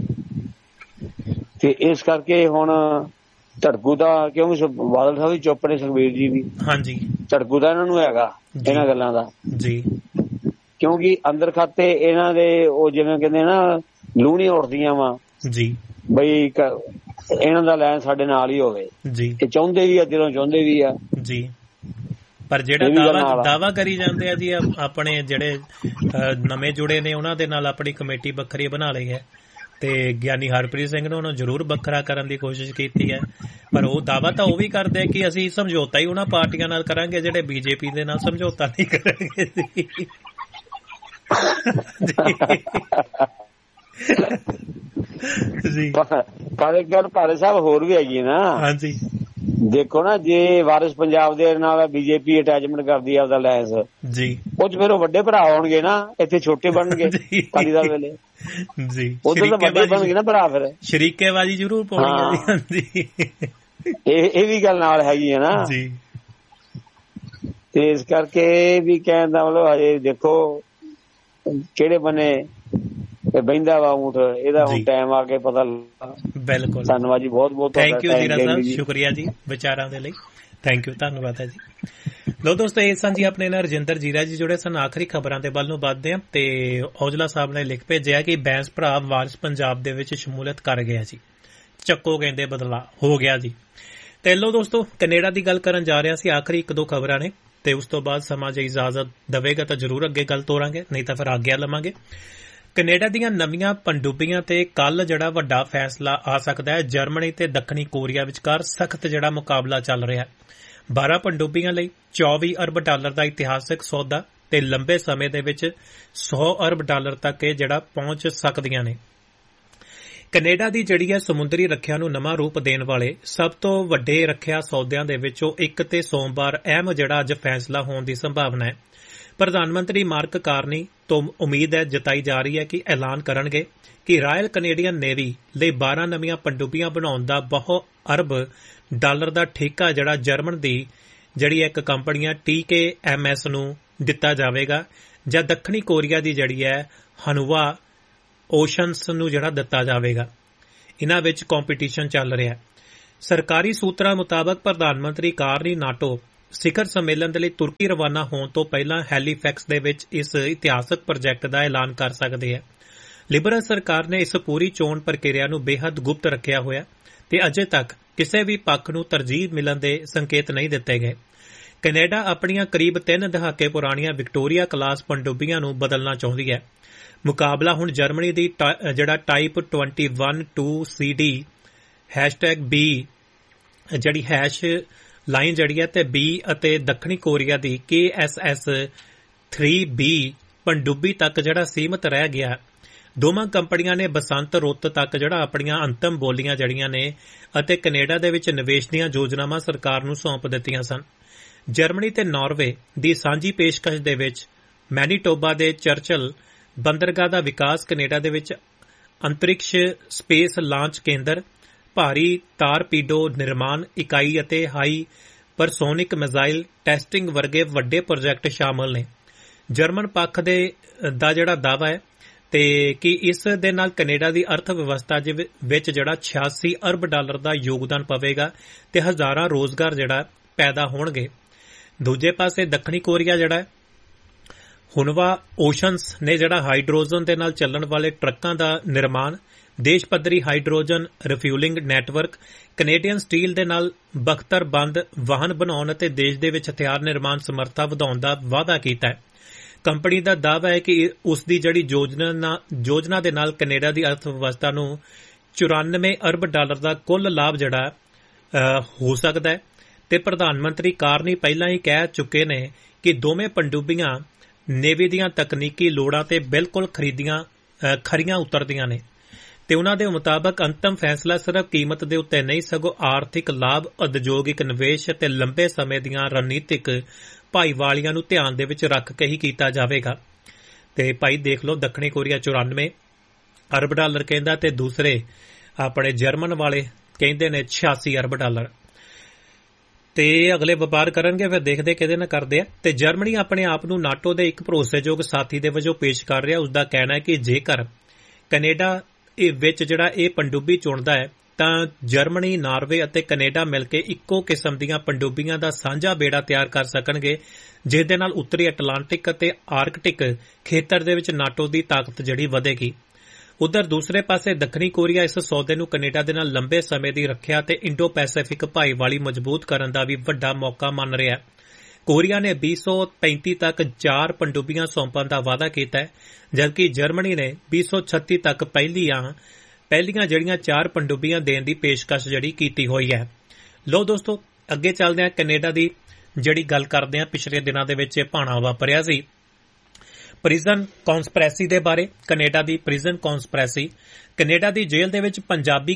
ਤੇ ਇਸ ਕਰਕੇ ਹੁਣ ਝੜਕੂ ਦਾ, ਕਿਉਂਕਿ ਬਾਦਲ ਸਾਹਿਬ ਵੀ ਚੁੱਪ ਨੇ, ਸੁਖਬੀਰ ਜੀ ਵੀ। ਹਾਂਜੀ, ਝੜਕੂ ਦਾ ਇਹਨਾਂ ਨੂੰ ਹੈਗਾ ਇਹਨਾਂ ਗੱਲਾਂ ਦਾ ਜੀ, ਕਿਉਂਕਿ ਅੰਦਰ ਖਾਤੇ ਇਹਨਾਂ ਦੇ ਉਹ ਜਿਵੇਂ ਕਹਿੰਦੇ ਨਾ ਲੂਣੀਆਂ ਉੱਠਦੀਆਂ ਵਾ ਜੀ, ਬਈ ਇਹਨਾਂ ਦਾ ਲੈਣ ਸਾਡੇ ਨਾਲ ਹੀ ਹੋਵੇ ਜੀ। ਇਹ ਚਾਹੁੰਦੇ ਵੀ ਆ, ਦਿਲੋਂ ਚਾਹੁੰਦੇ ਵੀ ਆ ਜੀ। ਪਰ ਜਿਹੜਾ ਦਾਵਾ ਕਰੀ ਜਾਂਦੇ ਆ ਜੀ, ਆਪਣੇ ਜਿਹੜੇ ਨਵੇਂ ਜੁੜੇ ਨੇ ਉਹਨਾਂ ਦੇ ਨਾਲ ਆਪਣੀ ਕਮੇਟੀ ਵੱਖਰੀ ਬਣਾ ਲਈ ਹੈ, ਤੇ ਗਿਆਨੀ ਹਰਪ੍ਰੀਤ ਸਿੰਘ ਨੇ ਉਹਨੂੰ ਜ਼ਰੂਰ ਵੱਖਰਾ ਕਰਨ ਦੀ ਕੋਸ਼ਿਸ਼ ਕੀਤੀ ਹੈ। ਪਰ ਉਹ ਦਾਵਾ ਤਾਂ ਉਹ ਵੀ ਕਰਦੇ ਕਿ ਅਸੀਂ ਸਮਝੌਤਾ ਹੀ ਉਹਨਾਂ ਪਾਰਟੀਆਂ ਨਾਲ ਕਰਾਂਗੇ ਜਿਹੜੇ ਬੀਜੇਪੀ ਦੇ ਨਾਲ ਸਮਝੌਤਾ ਨਹੀਂ ਕਰਾਂਗੇ ਜੀ। ਪਰ ਇੱਕ ਗੱਲ ਭਾਰਤ ਸਾਹਿਬ ਹੋਰ ਵੀ ਹੈਗੀ ਨਾ। ਹਾਂਜੀ, ਦੇਖੋ ਨਾ, ਜੇ ਵਾਰਿਸ ਪੰਜਾਬ ਦੇ ਨਾਲ ਬੀਜੇਪੀ ਅਟੈਚਮੈਂਟ ਕਰਦੀ ਆ ਉਹਦਾ ਲੈਂਸ ਜੀ, ਉਹ 'ਚ ਫਿਰ ਉਹ ਵੱਡੇ ਭਰਾ ਹੋਣਗੇ ਨਾ, ਇੱਥੇ ਛੋਟੇ ਬਣਨਗੇ ਅਕਾਲੀ ਦਲ ਵੇਲੇ ਜੀ, ਉਧਰ ਤਾਂ ਵੱਡੇ ਬਣਨਗੇ ਨਾ ਭਰਾ, ਫਿਰ ਸ਼ਰੀਕੇਬਾਜ਼ੀ ਜ਼ਰੂਰ ਪਾਉਣੀ ਜੀ। ਇਹ ਵੀ ਗੱਲ ਨਾਲ ਹੈਗੀ ਹੈ ਨਾ ਜੀ। ਤੇ ਇਸ ਕਰਕੇ ਵੀ ਕਹਿਣ ਦਾ ਮਤਲਬ ਹਜੇ ਦੇਖੋ ਕਿਹੜੇ ਬੰਨੇ ਬਹਿੰਦਾ ਵਾ ਊਂਠ, ਇਹਦਾ ਹੁਣ ਟਾਈਮ ਆ ਕੇ ਪਤਾ ਲੱਗਾ। ਬਿਲਕੁਲ, ਧੰਨਵਾਦ ਜੀ, ਬਹੁਤ ਬਹੁਤ ਥੈਂਕ ਯੂ ਜੀਰਾ ਸਾਹਿਬ, ਸ਼ੁਕਰੀਆ ਜੀ ਵਿਚਾਰਾਂ ਦੇ ਲਈ, ਥੈਂਕ ਯੂ, ਧੰਨਵਾਦ ਹੈ ਜੀ। ਲੋ ਦੋਸਤੋ, ਇਹ ਸਨ ਜੀ ਆਪਣੇ ਨਾਲ ਰਜਿੰਦਰ ਜੀਰਾ ਜੀ ਜੁੜੇ ਸਨ। ਆਖਰੀ ਖਬਰਾਂ ਦੇ ਵੱਲ ਨੂੰ ਵੱਧਦੇ ਹਾਂ ਤੇ ਔਜਲਾ ਸਾਹਿਬ ਨੇ ਲਿਖ ਭੇਜਿਆ ਕਿ ਬੈਂਸ ਭਰਾ ਵਾਰਿਸ ਪੰਜਾਬ ਦੇ ਵਿੱਚ ਸ਼ਮੂਲੀਅਤ ਕਰ ਗਿਆ ਜੀ, ਚੱਕੋ ਕਹਿੰਦੇ ਬਦਲਾ ਹੋ ਗਿਆ ਜੀ। ਤੇ ਲੋ ਦੋਸਤੋ, ਕੈਨੇਡਾ ਦੀ ਗੱਲ ਕਰਨ ਜਾ ਰਿਹਾ ਸੀ, ਆਖਰੀ ਇੱਕ ਦੋ ਖਬਰਾਂ ਨੇ ਤੇ ਉਸ ਤੋਂ ਬਾਅਦ ਸਮਾਂ ਜੇ ਇਜਾਜ਼ਤ ਦੇਵੇਗਾ ਤਾਂ ਜ਼ਰੂਰ ਅੱਗੇ ਗੱਲ ਤੋਰਾਂਗੇ, ਨਹੀਂ ਤਾਂ ਫਿਰ ਆਗਿਆ ਲਵਾਂਗੇ। ਕੈਨੇਡਾ ਦੀਆਂ ਨਵੀਆਂ ਪਣਡੁੱਬੀਆਂ ਤੇ ਕੱਲ ਜਿਹੜਾ ਵੱਡਾ ਫੈਸਲਾ ਆ ਸਕਦਾ ਹੈ। ਜਰਮਨੀ ਤੇ ਦੱਖਣੀ ਕੋਰੀਆ ਵਿਚਕਾਰ ਸਖਤ ਜਿਹੜਾ ਮੁਕਾਬਲਾ ਚੱਲ ਰਿਹਾ ਹੈ। 12 ਪਣਡੁੱਬੀਆਂ ਲਈ 24 ਅਰਬ ਡਾਲਰ ਦਾ ਇਤਿਹਾਸਕ ਸੌਦਾ ਤੇ ਲੰਬੇ ਸਮੇਂ ਦੇ ਵਿੱਚ 100 ਅਰਬ ਡਾਲਰ ਤੱਕ ਇਹ ਜਿਹੜਾ ਪਹੁੰਚ ਸਕਦੀਆਂ ਨੇ। ਕੈਨੇਡਾ ਦੀ ਜਿਹੜੀ ਹੈ ਸਮੁੰਦਰੀ ਰੱਖਿਆ ਨੂੰ ਨਵਾਂ ਰੂਪ ਦੇਣ ਵਾਲੇ ਸਭ ਤੋਂ ਵੱਡੇ ਰੱਖਿਆ ਸੌਦਿਆਂ ਦੇ ਵਿੱਚੋਂ ਇੱਕ ਤੇ ਸੋਮਵਾਰ ਅਹਿਮ ਜਿਹੜਾ ਅੱਜ ਫੈਸਲਾ ਹੋਣ ਦੀ ਸੰਭਾਵਨਾ ਹੈ। ਪ੍ਰਧਾਨ ਮੰਤਰੀ ਮਾਰਕ ਕਾਰਨੀ ਤੋਂ ਉਮੀਦ ਹੈ ਜਤਾਈ ਜਾ ਰਹੀ ਹੈ ਕਿ ਐਲਾਨ ਕਰਨਗੇ ਕਿ ਰਾਇਲ ਕੈਨੇਡੀਅਨ ਨੇਵੀ ਲਈ 12 ਨਵੀਆਂ ਪਣਡੁੱਬੀਆਂ ਬਣਾਉਣ ਦਾ ਬਹੁ ਅਰਬ ਡਾਲਰ ਦਾ ਠੇਕਾ ਜਿਹੜਾ ਜਰਮਨ ਦੀ ਜਿਹੜੀ ਇੱਕ ਕੰਪਨੀ ਹੈ TKMS ਨੂੰ ਦਿੱਤਾ ਜਾਵੇਗਾ, ਜਾਂ ਦੱਖਣੀ ਕੋਰੀਆ ਦੀ ਜਿਹੜੀ ਹੈ ਹਨੂਆ ਓਸ਼ਨਸ ਨੂੰ ਜਿਹੜਾ ਦਿੱਤਾ ਜਾਵੇਗਾ। ਇਹਨਾਂ ਵਿੱਚ ਕੰਪੀਟੀਸ਼ਨ ਚੱਲ ਰਿਹਾ ਹੈ। ਸਰਕਾਰੀ ਸੂਤਰਾਂ ਮੁਤਾਬਕ ਪ੍ਰਧਾਨ ਮੰਤਰੀ ਕਾਰਨੀ ਨਾਟੋ ਸਿਖਰ ਸੰਮੇਲਨ ਦੇ ਲਈ ਤੁਰਕੀ ਰਵਾਨਾ ਹੋਣ ਤੋਂ ਪਹਿਲਾਂ ਹੈਲੀਫੈਕਸ ਦੇ ਵਿੱਚ ਇਸ ਇਤਿਹਾਸਕ ਪ੍ਰੋਜੈਕਟ ਦਾ ਐਲਾਨ ਕਰ ਸਕਦੇ ਹੈ। ਲਿਬਰਲ ਸਰਕਾਰ ਨੇ ਇਸ ਪੂਰੀ ਚੋਣ ਪ੍ਰਕਿਰਿਆ ਨੂੰ ਬੇਹੱਦ ਗੁਪਤ ਰੱਖਿਆ ਹੋਇਆ ਤੇ ਅਜੇ ਤੱਕ ਕਿਸੇ ਵੀ ਪੱਖ ਨੂੰ ਤਰਜੀਹ ਮਿਲਣ ਦੇ ਸੰਕੇਤ ਨਹੀਂ ਦਿੱਤੇ ਗਏ। ਕੈਨੇਡਾ ਆਪਣੀਆਂ ਕਰੀਬ 3 ਦਹਾਕੇ ਪੁਰਾਣੀਆਂ ਵਿਕਟੋਰੀਆ ਕਲਾਸ ਪਣਡੁੱਬੀਆਂ ਨੂੰ ਬਦਲਣਾ ਚਾਹੁੰਦੀ ਹੈ। ਮੁਕਾਬਲਾ ਹੁਣ ਜਰਮਨੀ ਦੀ ਜਿਹੜਾ ਟਾਈਪ 21-2CD #B ਜਿਹੜੀ ਹੈਸ਼ ਲਾਈਨ ਜਿਹੜੀ ਹੈ ਤੇ B ਅਤੇ ਦੱਖਣੀ ਕੋਰੀਆ ਦੀ KSS 3B ਪਣਡੁੱਬੀ ਤੱਕ ਜਿਹੜਾ ਸੀਮਤ ਰਹਿ ਗਿਆ। ਦੋਵਾਂ ਕੰਪਨੀਆਂ ਨੇ ਬਸੰਤ ਰੁੱਤ ਤੱਕ ਜਿਹੜਾ ਆਪਣੀਆਂ ਅੰਤਮ ਬੋਲੀਆਂ ਜੜੀਆਂ ਨੇ ਅਤੇ ਕੈਨੇਡਾ ਦੇ ਵਿੱਚ ਨਿਵੇਸ਼ ਦੀਆਂ ਯੋਜਨਾਵਾਂ ਸਰਕਾਰ ਨੂੰ ਸੌਂਪ ਦਿੱਤੀਆਂ ਸਨ। ਜਰਮਨੀ ਤੇ ਨਾਰਵੇ ਦੀ ਸਾਂਝੀ ਪੇਸ਼ਕਸ਼ ਦੇ ਵਿੱਚ ਮੈਨੀਟੋਬਾ ਦੇ ਚਰਚਲ ਬੰਦਰਗਾਹ ਦਾ ਵਿਕਾਸ, ਕੈਨੇਡਾ ਦੇ ਵਿੱਚ ਅੰਤਰਿਕਸ਼ ਸਪੇਸ ਲਾਂਚ ਕੇਂਦਰ, ਭਾਰੀ ਤਾਰਪੀਡੋ ਨਿਰਮਾਣ ਇਕਾਈ ਅਤੇ ਹਾਈ ਪਰਸੋਨਿਕ ਮਿਜ਼ਾਈਲ ਟੈਸਟਿੰਗ ਵਰਗੇ ਵੱਡੇ ਪ੍ਰੋਜੈਕਟ ਸ਼ਾਮਲ ਨੇ। ਜਰਮਨ ਪੱਖ ਦਾ ਜਿਹੜਾ ਦਾਅਵਾ ਹੈ ਤੇ ਕਿ ਇਸ ਦੇ ਨਾਲ ਕੈਨੇਡਾ ਦੀ ਅਰਥ ਵਿਵਸਥਾ ਵਿੱਚ ਜਿਹੜਾ $86 ਅਰਬ ਦਾ ਯੋਗਦਾਨ ਪਵੇਗਾ ਤੇ ਹਜ਼ਾਰਾਂ ਰੋਜ਼ਗਾਰ ਜਿਹੜਾ ਪੈਦਾ ਹੋਣਗੇ। ਦੂਜੇ ਪਾਸੇ ਦੱਖਣੀ ਕੋਰੀਆ ਜਿਹੜਾ ਹੁਨਵਾ ਓਸ਼ਨਸ ਨੇ ਜਿਹੜਾ ਹਾਈਡਰੋਜਨ ਦੇ ਨਾਲ ਚੱਲਣ ਵਾਲੇ ਟਰੱਕਾਂ ਦਾ ਨਿਰਮਾਣ, ਦੇਸ਼ ਪੱਧਰੀ ਹਾਈਡਰੋਜਨ ਰਿਫਿਊਲਿੰਗ ਨੈਟਵਰਕ, ਕੈਨੇਡੀਅਨ ਸਟੀਲ ਦੇ ਨਾਲ ਬਖਤਰਬੰਦ ਵਾਹਨ ਬਣਾਉਣ ਅਤੇ ਦੇਸ਼ ਦੇ ਵਿੱਚ ਹਥਿਆਰ ਨਿਰਮਾਣ ਸਮਰੱਥਾ ਵਧਾਉਣ ਦਾ ਵਾਅਦਾ ਕੀਤਾ ਹੈ। ਕੰਪਨੀ ਦਾ ਦਾਅਵਾ ਹੈ ਕਿ ਉਸ ਦੀ ਜਿਹੜੀ ਯੋਜਨਾ ਦੇ ਨਾਲ ਕੈਨੇਡਾ ਦੀ ਅਰਥ ਵਿਵਸਥਾ ਨੂੰ $94 ਅਰਬ ਦਾ ਕੁੱਲ ਲਾਭ ਜਿਹੜਾ ਹੋ ਸਕਦਾ ਹੈ ਤੇ ਪ੍ਰਧਾਨ ਮੰਤਰੀ ਕਾਰਨੀ ਪਹਿਲਾਂ ਹੀ ਕਹਿ ਚੁੱਕੇ ਨੇ ਕਿ ਦੋਵੇਂ ਪਣਡੁੱਬੀਆਂ ਨੇਵੀ ਦੀਆਂ ਤਕਨੀਕੀ ਲੋੜਾਂ ਤੇ ਬਿਲਕੁਲ ਖਰੀਆਂ ਉਤਰਦੀਆਂ ਨੇ ਤੇ ਉਨ੍ਹਾਂ ਦੇ ਮੁਤਾਬਕ ਅੰਤਮ ਫੈਸਲਾ ਸਿਰਫ ਕੀਮਤ ਦੇ ਉੱਤੇ ਨਹੀਂ ਸਗੋਂ ਆਰਥਿਕ ਲਾਭ, ਉਦਯੋਗਿਕ ਨਿਵੇਸ਼ ਅਤੇ ਲੰਬੇ ਸਮੇਂ ਦੀਆਂ ਰਣਨੀਤਿਕ ਭਾਈਵਾਲੀਆਂ ਨੂੰ ਧਿਆਨ ਦੇ ਵਿੱਚ ਰੱਖ ਕੇ ਹੀ ਕੀਤਾ ਜਾਵੇਗਾ। ਤੇ ਭਾਈ ਦੇਖ ਲਓ, ਦੱਖਣੀ ਕੋਰੀਆ $94 ਅਰਬ ਕਹਿੰਦਾ ਤੇ ਦੂਸਰੇ ਆਪਣੇ ਜਰਮਨ ਵਾਲੇ ਕਹਿੰਦੇ ਨੇ $86 ਅਰਬ ਤੇ ਅਗਲੇ ਵਪਾਰ ਕਰਨਗੇ, ਫਿਰ ਦੇਖਦੇ ਕਿਹਦੇ ਨਾਲ ਕਰਦੇ ਆ। ਤੇ ਜਰਮਨੀ ਆਪਣੇ ਆਪ ਨੂੰ ਨਾਟੋ ਦੇ ਇੱਕ ਭਰੋਸੇਯੋਗ ਸਾਥੀ ਦੇ ਵਜੋਂ ਪੇਸ਼ ਕਰ ਰਿਹਾ। ਉਸ ਦਾ ਕਹਿਣਾ ਹੈ ਕਿ ਜੇਕਰ ਕੈਨੇਡਾ ਵਿੱਚ ਜਿਹੜਾ ਇਹ ਪਣਡੁੱਬੀ ਚੁਣਦਾ ਹੈ ਤਾਂ ਜਰਮਨੀ, ਨਾਰਵੇ ਅਤੇ ਕੈਨੇਡਾ ਮਿਲ ਕੇ ਇੱਕੋ ਕਿਸਮ ਦੀਆਂ ਪਣਡੁੱਬੀਆਂ ਦਾ ਸਾਂਝਾ ਬੇੜਾ ਤਿਆਰ ਕਰ ਸਕਣਗੇ, ਜਿਸ ਦੇ ਨਾਲ ਉੱਤਰੀ ਅਟਲਾਂਟਿਕ ਅਤੇ ਆਰਕਟਿਕ ਖੇਤਰ ਦੇ ਵਿੱਚ ਨਾਟੋ ਦੀ ਤਾਕਤ ਜਿਹੜੀ ਵਧੇਗੀ। ਉਧਰ ਦੂਸਰੇ ਪਾਸੇ ਦੱਖਣੀ ਕੋਰੀਆ ਇਸ ਸੌਦੇ ਨੂੰ ਕੈਨੇਡਾ ਦੇ ਨਾਲ ਲੰਬੇ ਸਮੇਂ ਦੀ ਰੱਖਿਆ ਤੇ ਇੰਡੋ ਪੈਸੀਫਿਕ ਭਾਈਵਾਲੀ ਮਜ਼ਬੂਤ ਕਰਨ ਦਾ ਵੀ ਵੱਡਾ ਮੌਕਾ ਮੰਨ ਰਿਹਾ ਹੈ। ਕੋਰੀਆ ਨੇ 2035 ਤੱਕ 4 ਪਣਡੁੱਬੀਆਂ ਸੌਂਪਣ ਦਾ ਵਾਅਦਾ ਕੀਤਾ ਹੈ, ਜਦਕਿ ਜਰਮਨੀ ਨੇ 2036 ਤੱਕ ਪਹਿਲੀਆਂ ਜਿਹੜੀਆਂ 4 ਪਣਡੁੱਬੀਆਂ ਦੇਣ ਦੀ ਪੇਸ਼ਕਸ਼ ਜਿਹੜੀ ਕੀਤੀ ਹੋਈ ਹੈ। ਲੋ ਦੋਸਤੋ, ਅੱਗੇ ਚੱਲਦੇ ਹਾਂ। ਕੈਨੇਡਾ ਦੀ ਜਿਹੜੀ ਗੱਲ ਕਰਦੇ ਹਾਂ, ਪਿਛਲੇ ਦਿਨਾਂ ਦੇ ਵਿੱਚ ਇਹ ਭਾਣਾ ਵਾਪਰਿਆ ਸੀ ਪ੍ਰਿਜ਼ਨ ਕੌਂਸਪਰੈਸੀ ਦੇ ਬਾਰੇ। ਕੈਨੇਡਾ ਦੀ ਪ੍ਰਿਜ਼ਨ ਕੌਂਸਪਰੈਸੀ, ਕੈਨੇਡਾ ਦੀ ਜੇਲ੍ਹ ਦੇ ਵਿੱਚ ਪੰਜਾਬੀ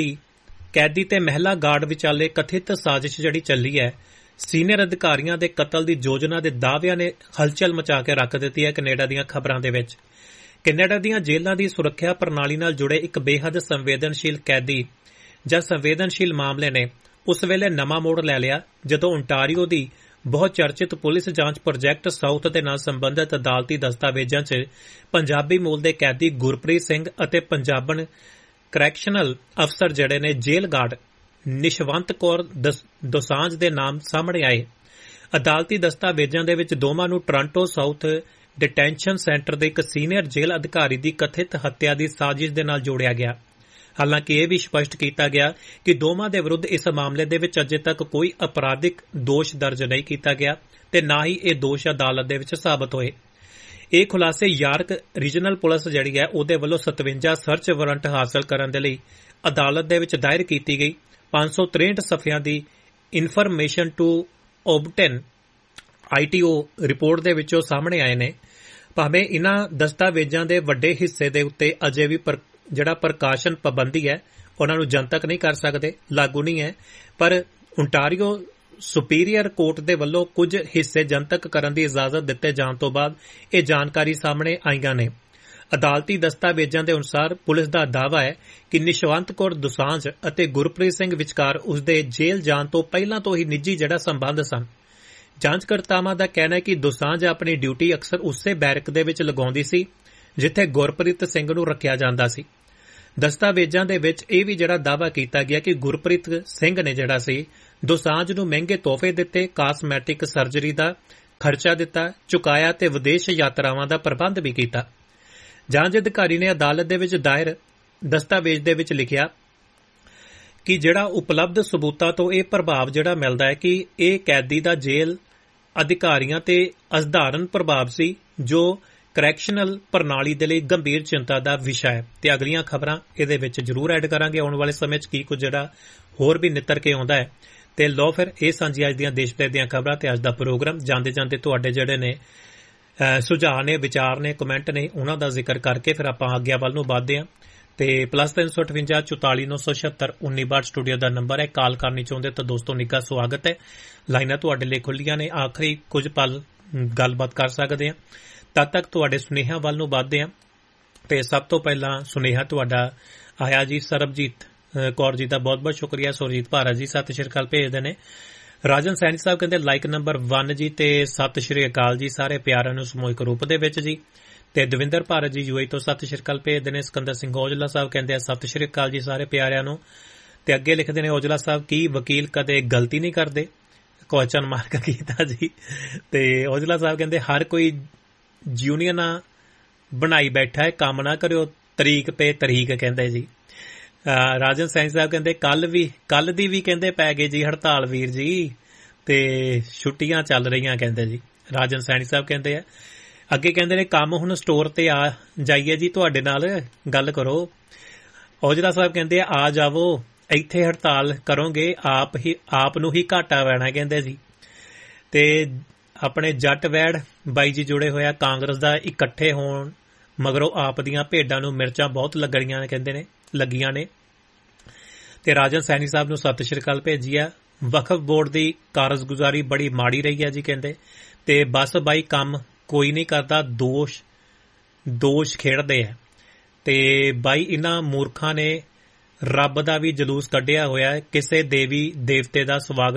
ਕੈਦੀ ਤੇ ਮਹਿਲਾ ਗਾਰਡ ਵਿਚਾਲੇ ਕਥਿਤ ਸਾਜ਼ਿਸ਼ ਜਿਹੜੀ ਚੱਲੀ ਹੈ, ਸੀਨੀਅਰ ਅਧਿਕਾਰੀਆਂ ਦੇ ਕਤਲ ਦੀ ਯੋਜਨਾ ਦੇ ਦਾਅਵਿਆਂ ਨੇ ਹਲਚਲ ਮਚਾ ਕੇ ਰੱਖ ਦਿੱਤੀ ਹੈ। ਕੈਨੇਡਾ ਦੀਆਂ ਖਬਰਾਂ ਦੇ ਵਿੱਚ ਕੈਨੇਡਾ ਦੀਆਂ ਜੇਲ੍ਹਾਂ ਦੀ ਸੁਰੱਖਿਆ ਪ੍ਰਣਾਲੀ ਨਾਲ ਜੁੜੇ ਇੱਕ ਬੇਹੱਦ ਸੰਵੇਦਨਸ਼ੀਲ ਕੈਦੀ ਜਾਂ ਸੰਵੇਦਨਸ਼ੀਲ ਮਾਮਲੇ ਨੇ ਉਸ ਵੇਲੇ ਨਵਾਂ ਮੋੜ ਲੈ ਲਿਆ ਜਦੋਂ ਓਨਟਾਰੀਓ ਦੀ ਬਹੁਤ ਚਰਚਿਤ ਪੁਲਿਸ ਜਾਂਚ ਪ੍ਰੋਜੈਕਟ ਸਾਊਥ ਦੇ ਨਾਲ ਸੰਬੰਧਿਤ ਅਦਾਲਤੀ ਦਸਤਾਵੇਜ਼ਾਂ 'ਚ ਪੰਜਾਬੀ ਮੂਲ ਦੇ ਕੈਦੀ ਗੁਰਪ੍ਰੀਤ ਸਿੰਘ ਅਤੇ ਪੰਜਾਬਣ ਕਰੈਕਸ਼ਨਲ ਅਫਸਰ ਜਿਹੜੇ ਨੇ ਜੇਲ੍ਹ ਗਾਰਡ ਨਿਸ਼ਵੰਤ ਕੌਰ ਦੋਸਾਂਝ ਦੇ ਨਾਮ ਸਾਹਮਣੇ ਆਏ। ਅਦਾਲਤੀ ਦਸਤਾਵੇਜ਼ਾਂ ਦੇ ਵਿੱਚ ਦੋਵਾਂ ਨੂੰ ਟੋਰਾਂਟੋ ਸਾਊਥ ਡਿਟੈਂਸ਼ਨ ਸੈਂਟਰ ਦੇ ਇੱਕ ਸੀਨੀਅਰ ਜੇਲ੍ਹ ਅਧਿਕਾਰੀ ਦੀ ਕਥਿਤ ਹੱਤਿਆ ਦੀ ਸਾਜ਼ਿਸ਼ ਦੇ ਨਾਲ ਜੋੜਿਆ ਗਿਆ। ਹਾਲਾਂਕਿ ਇਹ ਵੀ ਸਪਸ਼ਟ ਕੀਤਾ ਗਿਆ ਕਿ ਦੋਵਾਂ ਦੇ ਵਿਰੁੱਧ ਇਸ ਮਾਮਲੇ ਦੇ ਵਿੱਚ ਅਜੇ ਤੱਕ ਕੋਈ ਅਪਰਾਧਿਕ ਦੋਸ਼ ਦਰਜ ਨਹੀਂ ਕੀਤਾ ਗਿਆ ਤੇ ਨਾ ਹੀ ਇਹ ਦੋਸ਼ ਅਦਾਲਤ ਦੇ ਵਿੱਚ ਸਾਬਤ ਹੋਏ। ਇਹ ਖੁਲਾਸੇ ਯਾਰਕ ਰੀਜਨਲ ਪੁਲਿਸ ਜਿਹੜੀ ਹੈ ਉਹਦੇ ਵੱਲੋਂ 57 ਸਰਚ ਵਾਰੰਟ ਹਾਸਲ ਕਰਨ ਦੇ ਲਈ ਅਦਾਲਤ ਦੇ ਵਿੱਚ ਦਾਇਰ ਕੀਤੀ ਗਈ 563 ਸਫ਼ਿਆਂ ਦੀ ਇਨਫਰਮੇਸ਼ਨ ਟੂ ਓਬਟੇਨ ITO ਰਿਪੋਰਟ ਦੇ ਵਿੱਚੋਂ ਸਾਹਮਣੇ ਆਏ ਨੇ। ਭਾਵੇਂ ਇਨ੍ਹਾਂ ਦਸਤਾਵੇਜ਼ਾਂ ਦੇ ਵੱਡੇ ਹਿੱਸੇ ਦੇ ਉੱਤੇ ਅਜੇ ਵੀ ਜਿਹੜਾ ਪ੍ਰਕਾਸ਼ਨ ਪਾਬੰਦੀ ਹੈ ਉਹਨਾਂ ਨੂੰ ਜਨਤਕ ਨਹੀਂ ਕਰ ਸਕਦੇ, ਲਾਗੂ ਨਹੀਂ ਹੈ, ਪਰ ਓਨਟਾਰੀਓ ਸੁਪੀਰੀਅਰ ਕੋਰਟ ਦੇ ਵੱਲੋਂ ਕੁਝ ਹਿੱਸੇ ਜਨਤਕ ਕਰਨ ਦੀ ਇਜਾਜ਼ਤ ਦਿੱਤੇ ਜਾਣ ਤੋਂ ਬਾਅਦ ਇਹ ਜਾਣਕਾਰੀ ਸਾਹਮਣੇ ਆਈਆਂ ਨੇ। ਅਦਾਲਤੀ ਦਸਤਾਵੇਜ਼ਾਂ ਦੇ ਅਨੁਸਾਰ ਪੁਲਿਸ ਦਾ ਦਾਅਵਾ ਹੈ ਕਿ ਨਿਸ਼ਵੰਤ ਕੌਰ ਦੋਸਾਂਝ ਅਤੇ ਗੁਰਪ੍ਰੀਤ ਸਿੰਘ ਵਿਚਕਾਰ ਉਸਦੇ ਜੇਲ੍ਹ ਜਾਣ ਤੋਂ ਪਹਿਲਾਂ ਤੋਂ ਹੀ ਨਿੱਜੀ ਜਿਹੜਾ ਸੰਬੰਧ ਸਨ। ਜਾਂਚਕਰਤਾਵਾਂ ਦਾ ਕਹਿਣਾ ਹੈ ਕਿ ਦੋਸਾਂਝ ਆਪਣੀ ਡਿਊਟੀ ਅਕਸਰ ਉਸੇ ਬੈਰਕ ਦੇ ਵਿੱਚ ਲਗਾਉਂਦੀ ਸੀ ਜਿੱਥੇ ਗੁਰਪ੍ਰੀਤ ਸਿੰਘ ਨੂੰ ਰੱਖਿਆ ਜਾਂਦਾ ਸੀ। ਦਸਤਾਵੇਜ਼ਾਂ ਦੇ ਵਿੱਚ ਇਹ ਵੀ ਜਿਹੜਾ ਦਾਅਵਾ ਕੀਤਾ ਗਿਆ ਕਿ ਗੁਰਪ੍ਰੀਤ ਸਿੰਘ ਨੇ ਜਿਹੜਾ ਸੀ ਦੋਸਾਂਝ ਨੂੰ ਮਹਿੰਗੇ ਤੋਹਫੇ ਦਿੱਤੇ, ਕਾਸਮੈਟਿਕ ਸਰਜਰੀ ਦਾ ਖਰਚਾ ਦਿੱਤਾ, ਚੁਕਾਇਆ ਤੇ ਵਿਦੇਸ਼ ਯਾਤਰਾਵਾਂ ਦਾ ਪ੍ਰਬੰਧ ਵੀ ਕੀਤਾ। ਜਾਂਚ ਅਧਿਕਾਰੀ ਨੇ ਅਦਾਲਤ ਦੇ ਵਿੱਚ ਦਾਇਰ ਦਸਤਾਵੇਜ਼ ਦੇ ਵਿੱਚ ਲਿਖਿਆ ਕਿ ਜਿਹੜਾ ਉਪਲਬਧ ਸਬੂਤਾਂ ਤੋਂ ਇਹ ਪ੍ਰਭਾਵ ਜਿਹੜਾ ਮਿਲਦਾ ਹੈ ਕਿ ਇਹ ਕੈਦੀ ਦਾ ਜੇਲ੍ਹ ਅਧਿਕਾਰੀਆਂ ਤੇ ਅਸਧਾਰਨ ਪ੍ਰਭਾਵ ਸੀ, ਜੋ ਕਰੈਕਸ਼ਨਲ ਪ੍ਰਣਾਲੀ ਦੇ ਲਈ ਗੰਭੀਰ ਚਿੰਤਾ ਦਾ ਵਿਸ਼ਾ ਹੈ। ਤੇ ਅਗਲੀਆਂ ਖਬਰਾਂ ਇਹਦੇ ਵਿੱਚ ਜ਼ਰੂਰ ਐਡ ਕਰਾਂਗੇ ਆਉਣ ਵਾਲੇ ਸਮੇਂ 'ਚ ਕੀ ਕੁਝ ਜਿਹੜਾ ਹੋਰ ਵੀ ਨਿੱਤਰ ਕੇ ਆਉਂਦਾ ਹੈ। ਤੇ ਲਓ ਫਿਰ ਇਹ ਸਾਂਝੀ ਅੱਜ ਦੀਆਂ ਦੇਸ਼ ਭਰ ਦੀਆਂ ਖਬਰਾਂ ਤੇ ਅੱਜ ਦਾ ਪ੍ਰੋਗਰਾਮ। ਜਾਂਦੇ ਜਾਂਦੇ ਤੁਹਾਡੇ ਜਿਹੜੇ ਨੇ ਸੁਝਾਅ ਨੇ, ਵਿਚਾਰ ਨੇ, ਕਮੈਂਟ ਨੇ, ਉਹਨਾਂ ਦਾ ਜ਼ਿਕਰ ਕਰਕੇ ਫਿਰ ਆਪਾਂ ਅੱਗੇ ਵੱਲ ਨੂੰ ਵਧਦੇ ਹਾਂ। ਤੇ +358 44 976 1962 ਸਟੂਡੀਓ ਦਾ ਨੰਬਰ ਹੈ। ਕਾਲ ਕਰਨੀ ਚਾਹੁੰਦੇ ਤਾਂ ਦੋਸਤੋ ਨਿੱਘਾ ਸਵਾਗਤ ਹੈ। ਲਾਈਨਾਂ ਤੁਹਾਡੇ ਲਈ ਖੁੱਲੀਆਂ ਨੇ, ਆਖਰੀ ਕੁਝ ਪਲ ਗੱਲਬਾਤ ਕਰ ਸਕਦੇ ਹਾਂ। ਤਦ ਤੱਕ ਤੁਹਾਡੇ ਸੁਨੇਹਿਆਂ ਵੱਲ ਨੂੰ ਵਧਦੇ ਹਾਂ। ਤੇ ਸਭ ਤੋਂ ਪਹਿਲਾਂ ਸੁਨੇਹਾ ਤੁਹਾਡਾ ਆਇਆ ਜੀ ਸਰਬਜੀਤ ਕੌਰ ਜੀ ਦਾ ਬਹੁਤ-ਬਹੁਤ ਸ਼ੁਕਰੀਆ। ਸੁਰਜੀਤ ਭਾਰਤ ਜੀ ਸਤਿ ਸ਼੍ਰੀ ਅਕਾਲ ਭੇਜਦੇ ਨੇ। ਰਾਜਨ ਸੈਣੀ ਸਾਹਿਬ ਕਹਿੰਦੇ ਲਾਈਕ ਨੰਬਰ 1 ਜੀ ਤੇ ਸਤਿ ਸ਼੍ਰੀ ਅਕਾਲ ਜੀ ਸਾਰੇ ਪਿਆਰਿਆਂ ਨੂੰ ਸਮੂਹਿਕ ਰੂਪ ਦੇ ਵਿੱਚ ਜੀ। ਤੇ ਦਵਿੰਦਰ ਭਾਰਤ ਜੀ ਯੂਏ ਤੋਂ ਸਤਿ ਸ਼੍ਰੀ ਅਕਾਲ ਭੇਜਦੇ ਨੇ। ਸਿਕੰਦਰ ਸਿੰਘ ਔਜਲਾ ਸਾਹਿਬ ਕਹਿੰਦੇ ਆ ਸਤਿ ਸ਼੍ਰੀ ਅਕਾਲ ਜੀ ਸਾਰੇ ਪਿਆਰਿਆਂ ਨੂੰ। ਤੇ ਅੱਗੇ ਲਿਖਦੇ ਨੇ ਔਜਲਾ ਸਾਹਿਬ ਕੀ ਵਕੀਲ ਕਦੇ ਗਲਤੀ ਨਹੀਂ ਕਰਦੇ, ਕੁਐਸਚਨ ਮਾਰਕ ਕੀਤਾ ਜੀ। ਤੇ ਔਜਲਾ ਸਾਹਿਬ ਕਹਿੰਦੇ ਹਰ ਕੋਈ ਯੂਨੀਅਨਾਂ ਬਣਾਈ ਬੈਠਾ ਹੈ, ਕੰਮ ਨਾ ਕਰਿਓ ਤਰੀਕ ਪੇ ਤਰੀਕ ਕਹਿੰਦੇ ਜੀ। ਰਾਜਨ ਸੈਣੀ ਸਾਹਿਬ ਕਹਿੰਦੇ ਕੱਲ ਦੀ ਵੀ ਕਹਿੰਦੇ ਪੈ ਗਏ ਜੀ ਹੜਤਾਲ ਵੀਰ ਜੀ, ਤੇ ਛੁੱਟੀਆਂ ਚੱਲ ਰਹੀਆਂ ਕਹਿੰਦੇ ਜੀ। ਰਾਜਨ ਸੈਣੀ ਸਾਹਿਬ ਕਹਿੰਦੇ ਆ ਅੱਗੇ ਕਹਿੰਦੇ ਨੇ ਕੰਮ ਹੁਣ ਸਟੋਰ ਤੇ ਆ ਜਾਈਏ ਜੀ, ਤੁਹਾਡੇ ਨਾਲ ਗੱਲ ਕਰੋ। ਔਜਲਾ ਸਾਹਿਬ ਕਹਿੰਦੇ ਆ ਜਾਵੋ, ਇੱਥੇ ਹੜਤਾਲ ਕਰੋਗੇ ਆਪ ਨੂੰ ਹੀ ਘਾਟਾ ਪੈਣਾ ਕਹਿੰਦੇ ਜੀ। ਤੇ ਆਪਣੇ ਜੱਟ ਵੈੜ ਬਾਈ ਜੀ ਜੁੜੇ ਹੋਇਆ ਕਾਂਗਰਸ ਦਾ ਇਕੱਠੇ ਹੋਣ ਮਗਰੋਂ ਆਪ ਦੀਆਂ ਭੇਡਾਂ ਨੂੰ ਮਿਰਚਾਂ ਬਹੁਤ ਲੱਗੀਆਂ ਨੇ। ਤੇ ਰਾਜਨ ਸੈਣੀ ਸਾਹਿਬ ਨੂੰ ਸਤਿ ਸ਼੍ਰੀ ਅਕਾਲ ਭੇਜੀ ਆ। ਵਕਫ ਬੋਰਡ ਦੀ ਕਾਰਜਗੁਜ਼ਾਰੀ ਬੜੀ ਮਾੜੀ ਰਹੀ ਹੈ ਜੀ ਕਹਿੰਦੇ। ਤੇ ਬਸ ਬਾਈ ਕੰਮ ਕੋਈ ਨਹੀਂ ਕਰਦਾ, ਦੋਸ਼ ਖੇਡਦੇ ਆ। ਤੇ ਬਾਈ ਇਹਨਾਂ ਮੂਰਖਾਂ ਨੇ ਰੱਬ ਦਾ ਵੀ ਜਲੂਸ ਕੱਢਿਆ ਹੋਇਆ ਹੈ। ਕਿਸੇ ਦੇਵੀ ਦੇਵਤੇ ਦਾ ਸਵਾਗ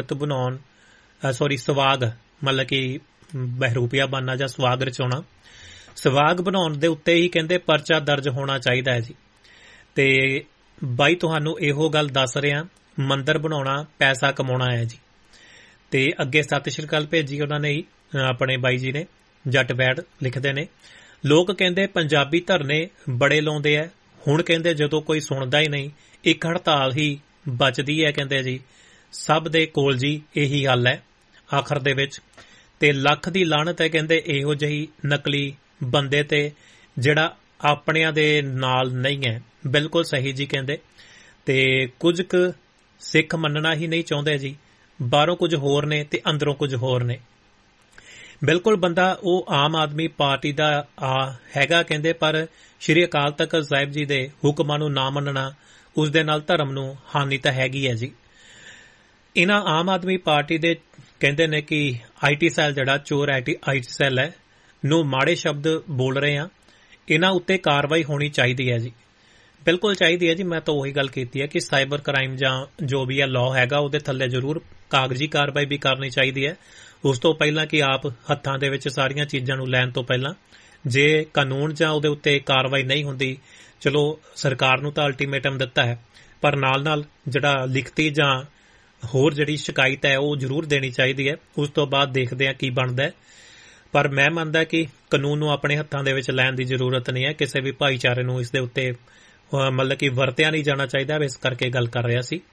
ਮਤਲਬ ਕਿ ਬਹਿਰੂਪੀਆ ਬਣਨਾ ਜਾਂ ਸਵਾਗ ਰਚਾਉਣਾ, ਸਵਾਗ ਬਣਾਉਣ ਦੇ ਉੱਤੇ ਹੀ ਕਹਿੰਦੇ ਪਰਚਾ ਦਰਜ ਹੋਣਾ ਚਾਹੀਦਾ ਹੈ ਜੀ। ਤੇ ਬਾਈ ਤੁਹਾਨੂੰ ਇਹੋ ਗੱਲ ਦੱਸ ਰਿਹਾ, ਮੰਦਰ ਬਣਾਉਣਾ ਪੈਸਾ ਕਮਾਉਣਾ ਹੈ ਜੀ। ਤੇ ਅੱਗੇ ਸਤਿ ਸ਼੍ਰੀ ਅਕਾਲ ਭੇਜੀ ਉਹਨਾਂ ਨੇ ਹੀ ਆਪਣੇ ਬਾਈ ਜੀ ਨੇ। ਜੱਟ ਵੈੜ ਲਿਖਦੇ ਨੇ ਲੋਕ ਕਹਿੰਦੇ ਪੰਜਾਬੀ ਧਰਨੇ ਬੜੇ ਲਾਉਂਦੇ ਆ, ਹੁਣ ਕਹਿੰਦੇ ਜਦੋਂ ਕੋਈ ਸੁਣਦਾ ਹੀ ਨਹੀਂ ਇੱਕ ਹੜਤਾਲ ਹੀ ਬਚਦੀ ਹੈ ਕਹਿੰਦੇ ਜੀ। ਸਭ ਦੇ ਕੋਲ ਜੀ ਇਹੀ ਹੱਲ ਹੈ ਆਖਰ ਦੇ ਵਿੱਚ। ਤੇ ਲੱਖ ਦੀ ਲਾਹਨਤ ਹੈ ਕਹਿੰਦੇ ਇਹੋ ਜਿਹੀ ਨਕਲੀ ਬੰਦੇ ਤੇ ਜਿਹੜਾ ਆਪਣਿਆਂ ਦੇ ਨਾਲ ਨਹੀਂ ਹੈ। ਬਿਲਕੁਲ ਸਹੀ ਜੀ ਕਹਿੰਦੇ। ਤੇ ਕੁਝ ਕੁ ਸਿੱਖ ਮੰਨਣਾ ਹੀ ਨਹੀਂ ਚਾਹੁੰਦੇ ਜੀ, ਬਾਹਰੋਂ ਕੁਝ ਹੋਰ ਨੇ ਤੇ ਅੰਦਰੋਂ ਕੁਝ ਹੋਰ ਨੇ। ਬਿਲਕੁਲ ਬੰਦਾ ਉਹ ਆਮ ਆਦਮੀ ਪਾਰਟੀ ਦਾ ਹੈਗਾ ਕਹਿੰਦੇ, ਪਰ ਸ਼੍ਰੀ ਅਕਾਲ ਤਖਤ ਸਾਹਿਬ ਜੀ ਦੇ ਹੁਕਮਾਂ ਨੂੰ ਨਾ ਮੰਨਣਾ ਉਸ ਦੇ ਨਾਲ ਧਰਮ ਨੂੰ ਹਾਨੀ ਤਾਂ ਹੈਗੀ ਹੈ ਜੀ। ਇਹਨਾਂ ਆਮ ਆਦਮੀ ਪਾਰਟੀ ਦੇ ਕਹਿੰਦੇ ਨੇ ਕਿ ਆਈਟੀ ਸੈੱਲ ਜਿਹੜਾ ਚੋਰ ਆਈਟੀ ਸੈੱਲ ਹੈ ਨੂੰ ਮਾੜੇ ਸ਼ਬਦ ਬੋਲ ਰਹੇ ਆ, ਇਹਨਾਂ ਉੱਤੇ ਕਾਰਵਾਈ ਹੋਣੀ ਚਾਹੀਦੀ ਹੈ ਜੀ। ਬਿਲਕੁਲ ਚਾਹੀਦੀ ਹੈ ਜੀ। ਮੈਂ ਤਾਂ ਉਹੀ ਗੱਲ ਕੀਤੀ ਹੈ ਕਿ ਸਾਈਬਰ ਕ੍ਰਾਈਮ ਜਾਂ ਜੋ ਵੀ ਆ ਲਾਅ ਹੈਗਾ ਉਹਦੇ ਥੱਲੇ ਜ਼ਰੂਰ ਕਾਗਜ਼ੀ ਕਾਰਵਾਈ ਵੀ ਕਰਨੀ ਚਾਹੀਦੀ ਹੈ। ਉਸ ਤੋਂ ਪਹਿਲਾਂ ਕਿ ਆਪ ਹੱਥਾਂ ਦੇ ਵਿੱਚ ਸਾਰੀਆਂ ਚੀਜ਼ਾਂ ਨੂੰ ਲੈਣ ਤੋਂ ਪਹਿਲਾਂ ਜੇ ਕਾਨੂੰਨ ਜਾਂ ਉਹਦੇ ਉੱਤੇ ਕਾਰਵਾਈ ਨਹੀਂ ਹੁੰਦੀ, ਚਲੋ ਸਰਕਾਰ ਨੂੰ ਤਾਂ ਅਲਟੀਮੇਟਮ ਦਿੱਤਾ ਹੈ, ਪਰ ਨਾਲ ਜਿਹੜਾ ਲਿਖਤੀ ਜਾਂ ਹੋਰ ਜਿਹੜੀ ਸ਼ਿਕਾਇਤ ਹੈ ਉਹ ਜ਼ਰੂਰ ਦੇਣੀ ਚਾਹੀਦੀ ਹੈ। ਉਸ ਤੋਂ ਬਾਅਦ ਦੇਖਦੇ ਹਾਂ ਕੀ ਬਣਦਾ ਹੈ। ਪਰ ਮੈਂ ਮੰਨਦਾ ਕਿ ਕਾਨੂੰਨ ਨੂੰ ਆਪਣੇ ਹੱਥਾਂ ਦੇ ਵਿੱਚ ਲੈਣ ਦੀ ਜ਼ਰੂਰਤ ਨਹੀਂ ਹੈ। ਕਿਸੇ ਵੀ ਭਾਈਚਾਰੇ ਨੂੰ ਇਸ ਦੇ ਉੱਤੇ ਮਤਲਬ ਕਿ ਵਰਤਿਆ ਨਹੀਂ ਜਾਣਾ ਚਾਹੀਦਾ। ਇਸ ਕਰਕੇ ਗੱਲ ਕਰ ਰਿਹਾ ਸੀ।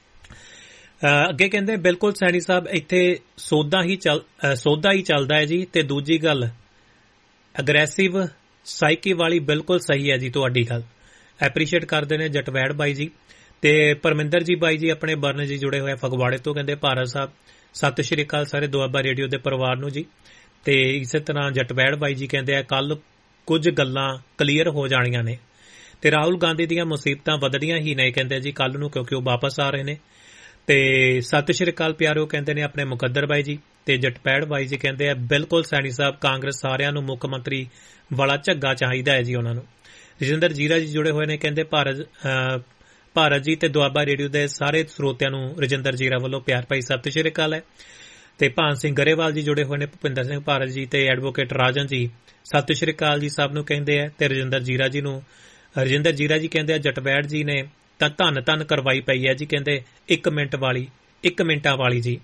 ਅੱਗੇ ਕਹਿੰਦੇ ਬਿਲਕੁਲ ਸੈਣੀ ਸਾਹਿਬ ਇੱਥੇ ਸੌਦਾ ਹੀ ਚੱਲਦਾ ਹੈ ਜੀ। ਤੇ ਦੂਜੀ ਗੱਲ ਅਗਰੈਸਿਵ ਸਾਈਕੀ ਵਾਲੀ ਬਿਲਕੁਲ ਸਹੀ ਹੈ ਜੀ ਤੁਹਾਡੀ ਗੱਲ, ਐਪਰੀਸ਼ੀਏਟ ਕਰਦੇ ਨੇ ਜਟਵੈੜ ਬਾਈ ਜੀ। ਤੇ ਪਰਮਿੰਦਰ ਜੀ ਬਾਈ ਜੀ ਆਪਣੇ ਬਰਨ ਜੀ ਜੁੜੇ ਹੋਏ ਫਗਵਾੜੇ ਤੋਂ ਕਹਿੰਦੇ ਭਾਰਤ ਸਾਹਿਬ ਸਤਿ ਸ਼੍ਰੀ ਅਕਾਲ ਸਾਰੇ ਦੁਆਬਾ ਰੇਡੀਓ ਦੇ ਪਰਿਵਾਰ ਨੂੰ ਜੀ। ਤੇ ਇਸੇ ਤਰ੍ਹਾਂ ਜਟਵੈੜ ਬਾਈ ਜੀ ਕਹਿੰਦੇ ਆ ਕੱਲ ਕੁਝ ਗੱਲਾਂ ਕਲੀਅਰ ਹੋ ਜਾਣੀਆਂ ਨੇ। ਤੇ ਰਾਹੁਲ ਗਾਂਧੀ ਦੀਆਂ ਮੁਸੀਬਤਾਂ ਵਧਣੀਆਂ ਹੀ ਨੇ ਕਹਿੰਦੇ ਜੀ ਕੱਲ ਨੂੰ, ਕਿਉਂਕਿ ਉਹ ਵਾਪਸ ਆ ਰਹੇ ਨੇ। ਤੇ ਸਤਿ ਸ਼੍ਰੀ ਅਕਾਲ ਪਿਆਰੋ ਕਹਿੰਦੇ ਨੇ ਆਪਣੇ ਮੁਕੱਦਰ ਬਾਈ ਜੀ। ਤੇ ਜਟਪੈੜ ਬਾਈ ਜੀ ਕਹਿੰਦੇ ਆ ਬਿਲਕੁਲ ਸੈਣੀ ਸਾਹਿਬ ਕਾਂਗਰਸ ਸਾਰਿਆਂ ਨੂੰ ਮੁੱਖ ਮੰਤਰੀ ਵਾਲਾ ਝੱਗਾ ਚਾਹੀਦਾ ਹੈ ਜੀ ਉਹਨਾਂ ਨੂੰ। ਰਜਿੰਦਰ ਜੀਰਾ ਜੀ ਜੁੜੇ ਹੋਏ ਨੇ ਕਹਿੰਦੇ ਭਾਰਤ ਜੀ ਤੇ ਦੁਆਬਾ ਰੇਡੀਓ ਦੇ ਸਾਰੇ ਸਰੋਤਿਆਂ ਨੂੰ ਰਜਿੰਦਰ ਜੀਰਾ ਵੱਲੋਂ ਪਿਆਰ ਭਰੀ ਸਤਿ ਸ਼੍ਰੀ ਅਕਾਲ ਹੈ। ਤੇ ਭਾਨ ਸਿੰਘ ਗਰੇਵਾਲ ਜੀ ਜੁੜੇ ਹੋਏ ਨੇ, ਭੁਪਿੰਦਰ ਸਿੰਘ ਭਾਰਤ ਜੀ ਤੇ ਐਡਵੋਕੇਟ ਰਾਜਨ ਜੀ ਸਤਿ ਸ਼੍ਰੀ ਅਕਾਲ ਜੀ ਸਭ ਨੂੰ ਕਹਿੰਦੇ ਆ। ਤੇ ਰਜਿੰਦਰ ਜੀਰਾ ਜੀ ਕਹਿੰਦੇ ਆ ਜਟਵੈੜ ਜੀ ਨੇ ਤਾਂ ਧੰਨ ਕਰਵਾਈ ਪਈ ਹੈ ਜੀ ਕਹਿੰਦੇ 1 ਮਿੰਟ ਵਾਲੀ 1 ਮਿੰਟਾਂ ਵਾਲੀ ਜੀ।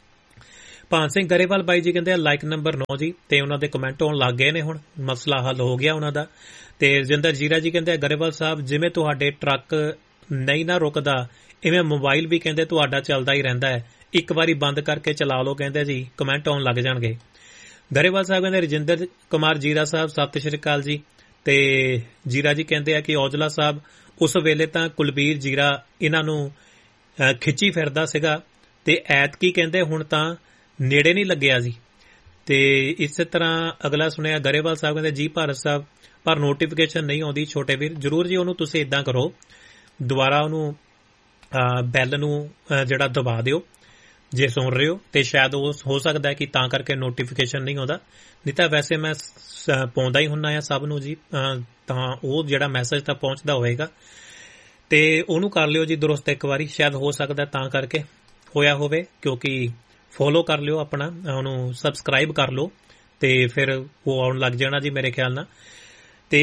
ਭਾਨ ਸਿੰਘ ਗਰੇਵਾਲ ਬਾਈ ਜੀ ਕਹਿੰਦੇ ਲਾਈਕ ਨੰਬਰ 9 ਜੀ, ਤੇ ਉਹਨਾਂ ਦੇ ਕਮੈਂਟ ਆਉਣ ਲੱਗ ਗਏ ਨੇ, ਹੁਣ ਮਸਲਾ ਹੱਲ ਹੋ ਗਿਆ ਉਹਨਾਂ ਦਾ। ਤੇ ਰਜਿੰਦਰ ਜੀਰਾ ਜੀ ਕਹਿੰਦੇ ਗਰੇਵਾਲ ਸਾਹਿਬ ਜਿਵੇਂ ਤੁਹਾਡੇ ਟਰੱਕ ਨਹੀਂ ਨਾ ਰੁਕਦਾ ਇਵੇਂ ਮੋਬਾਈਲ ਵੀ ਕਹਿੰਦੇ ਤੁਹਾਡਾ ਚੱਲਦਾ ਹੀ ਰਹਿੰਦਾ ਹੈ, ਇੱਕ ਵਾਰੀ ਬੰਦ ਕਰਕੇ ਚਲਾ ਲਓ ਕਹਿੰਦੇ ਜੀ, ਕਮੈਂਟ ਆਉਣ ਲੱਗ ਜਾਣਗੇ। ਗਰੇਵਾਲ ਸਾਹਿਬ ਕਹਿੰਦੇ ਰਜਿੰਦਰ ਕੁਮਾਰ ਜੀਰਾ ਸਾਹਿਬ ਸਤਿ ਸ਼੍ਰੀ ਅਕਾਲ ਜੀ। ਤੇ ਜੀਰਾ ਜੀ ਕਹਿੰਦੇ ਆ ਕਿ ਔਜਲਾ ਸਾਹਿਬ ਉਸ ਵੇਲੇ ਤਾਂ ਕੁਲਬੀਰ ਜੀਰਾ ਇਹਨਾਂ ਨੂੰ ਖਿੱਚੀ ਫਿਰਦਾ ਸੀਗਾ, ਤੇ ਐਤਕੀ ਕਹਿੰਦੇ ਹੁਣ ਤਾਂ ਨੇੜੇ ਨਹੀਂ ਲੱਗਿਆ ਜੀ। ਤੇ ਇਸੇ ਤਰ੍ਹਾਂ ਅਗਲਾ ਸੁਣਿਆ ਗਰੇਵਾਲ ਸਾਹਿਬ ਕਹਿੰਦੇ ਜੀ ਭਾਰਤ ਸਾਹਿਬ ਪਰ ਨੋਟੀਫਿਕੇਸ਼ਨ ਨਹੀਂ ਆਉਂਦੀ ਛੋਟੇ ਵੀਰ। ਜ਼ਰੂਰ ਜੀ, ਉਹਨੂੰ ਤੁਸੀਂ ਇਦਾਂ ਕਰੋ, ਦੁਬਾਰਾ ਉਹਨੂੰ ਬੈਲ ਨੂੰ ਜਿਹੜਾ ਦਬਾ ਦਿਓ ਜੇ ਸੁਣ ਰਹੇ ਹੋ, ਤੇ ਸ਼ਾਇਦ ਉਹ ਹੋ ਸਕਦਾ ਹੈ ਕਿ ਤਾਂ ਕਰਕੇ ਨੋਟੀਫਿਕੇਸ਼ਨ ਨਹੀਂ ਆਉਂਦਾ, ਨਹੀਂ ਤਾਂ ਵੈਸੇ ਮੈਂ ਪਾਉਂਦਾ ਹੀ ਹੁੰਦਾ ਆ ਸਭ ਨੂੰ ਜੀ, ਤਾਂ ਉਹ ਜਿਹੜਾ ਮੈਸੇਜ ਤਾਂ ਪਹੁੰਚਦਾ ਹੋਏਗਾ। ਤੇ ਉਹਨੂੰ ਕਰ ਲਿਓ ਜੀ ਦੁਰਸਤ ਇੱਕ ਵਾਰੀ, ਸ਼ਾਇਦ ਹੋ ਸਕਦਾ ਤਾਂ ਕਰਕੇ ਹੋਇਆ ਹੋਵੇ, ਕਿਉਂਕਿ ਫੋਲੋ ਕਰ ਲਿਓ ਆਪਣਾ, ਉਹਨੂੰ ਸਬਸਕ੍ਰਾਈਬ ਕਰ ਲਓ, ਤੇ ਫਿਰ ਉਹ ਆਉਣ ਲੱਗ ਜਾਣਾ ਜੀ ਮੇਰੇ ਖਿਆਲ ਨਾਲ। ਤੇ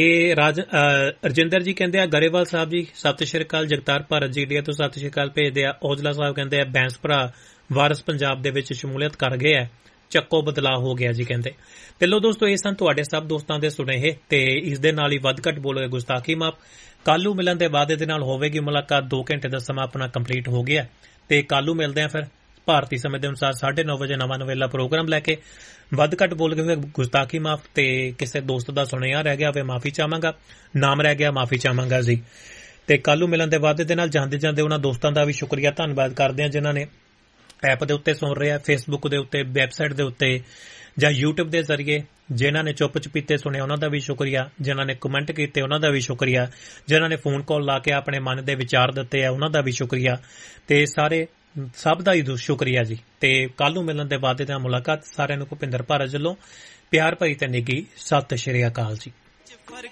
ਰਜਿੰਦਰ ਜੀ ਕਹਿੰਦੇ ਆ ਗਰੇਵਾਲ ਸਾਹਿਬ ਜੀ ਸਤਿ ਸ਼੍ਰੀ ਅਕਾਲ। ਜਗਤਾਰ ਭਾਰਤ ਜੀ ਇੰਡੀਆ ਤੋਂ ਸਤਿ ਸ਼੍ਰੀ ਅਕਾਲ ਭੇਜਦੇ ਆ। ਔਜਲਾ ਸਾਹਿਬ ਕਹਿੰਦੇ ਆ ਬੈਂਸ ਭਰਾ ਵਾਰਸ ਪੰਜਾਬ ਦੇ ਵਿੱਚ ਸ਼ਮੂਲੀਅਤ ਕਰ ਗਏ ਆ, ਚੱਕੋ ਬਦਲਾਅ ਹੋ ਗਿਆ ਜੀ ਕਹਿੰਦੇ। ਤੇ ਲੋ ਦੋਸਤੋ, ਇਹ ਸਨ ਤੁਹਾਡੇ ਸਭ ਦੋਸਤਾਂ ਦੇ ਸੁਨੇਹੇ, ਤੇ ਇਸ ਦੇ ਨਾਲ ਹੀ ਵੱਧ ਘੱਟ ਬੋਲੋਗੇ ਗੁਸਤਾਖੀ ਮਾਫ। ਕੱਲੂ ਮਿਲਣ ਦੇ ਵਾਅਦੇ ਦੇ ਨਾਲ ਹੋਵੇਗੀ ਮੁਲਾਕਾਤ। 2 ਘੰਟੇ ਦਾ ਸਮਾਂ ਆਪਣਾ ਕੰਪਲੀਟ ਹੋ ਗਿਆ, ਤੇ ਕੱਲੂ ਮਿਲਦੇ ਆ ਫਿਰ ਭਾਰਤੀ ਸਮੇਂ ਦੇ ਅਨੁਸਾਰ 9:30 ਵਜੇ ਨਵਾਂ ਨਵੇਲਾ ਪ੍ਰੋਗਰਾਮ ਲੈ ਕੇ। ਵੱਧ ਘੱਟ ਬੋਲ ਕੇ ਗੁਸਤਾਖੀ ਮਾਫ, ਤੇ ਕਿਸੇ ਦੋਸਤ ਦਾ ਸੁਨੇਹਾ ਰਹਿ ਗਿਆ ਹੋਵੇ ਮਾਫੀ ਚਾਹਾਂਗਾ, ਨਾਮ ਰਹਿ ਗਿਆ ਮਾਫੀ ਚਾਹਾਂਗਾ ਜੀ। ਤੇ ਕੱਲੂ ਮਿਲਣ ਦੇ ਵਾਅਦੇ ਦੇ ਨਾਲ ਜਾਂਦੇ ਜਾਂਦੇ ਉਹਨਾਂ ਦੋਸਤਾਂ ਦਾ ਵੀ ਸ਼ੁਕਰੀਆ ਧੰਨਵਾਦ ਕਰਦੇ ਹਾਂ ਜਿਨ੍ਹਾਂ ਨੇ ਐਪ ਦੇ ਉੱਤੇ ਸੁਣ ਰਿਹਾ, ਫੇਸਬੁੱਕ ਦੇ ਉੱਤੇ, ਵੈਬਸਾਈਟ ਦੇ ਉੱਤੇ ਜਾਂ YouTube ਦੇ ਜ਼ਰੀਏ ਜਿਨ੍ਹਾਂ ਨੇ ਚੁੱਪ ਚਪੀਤੇ ਸੁਣਿਆ ਉਹਨਾਂ ਦਾ ਵੀ ਸ਼ੁਕਰੀਆ, ਜਿਨ੍ਹਾਂ ਨੇ ਕਮੈਂਟ ਕੀਤੇ ਉਹਨਾਂ ਦਾ ਵੀ ਸ਼ੁਕਰੀਆ, ਜਿਨ੍ਹਾਂ ਨੇ ਫੋਨ ਕਾਲ ਲਾ ਕੇ ਆਪਣੇ ਮਨ ਦੇ ਵਿਚਾਰ ਦਿੱਤੇ ਆ ਉਹਨਾਂ ਦਾ ਵੀ ਸ਼ੁਕਰੀਆ, ਤੇ ਸਾਰੇ ਸਭ ਦਾ ਹੀ ਸ਼ੁਕਰੀਆ ਜੀ। ਤੇ ਕੱਲ ਨੂੰ ਮਿਲਣ ਦੇ ਵਾਅਦੇ ਨਾਲ ਮੁਲਾਕਾਤ। ਸਾਰਿਆਂ ਨੂੰ ਭੁਪਿੰਦਰ ਭਾਰਤ ਵੱਲੋਂ ਪਿਆਰ ਭਰੀ ਤੇ ਨਿੱਘੀ ਸਤਿ ਸ਼੍ਰੀ ਅਕਾਲ ਜੀ।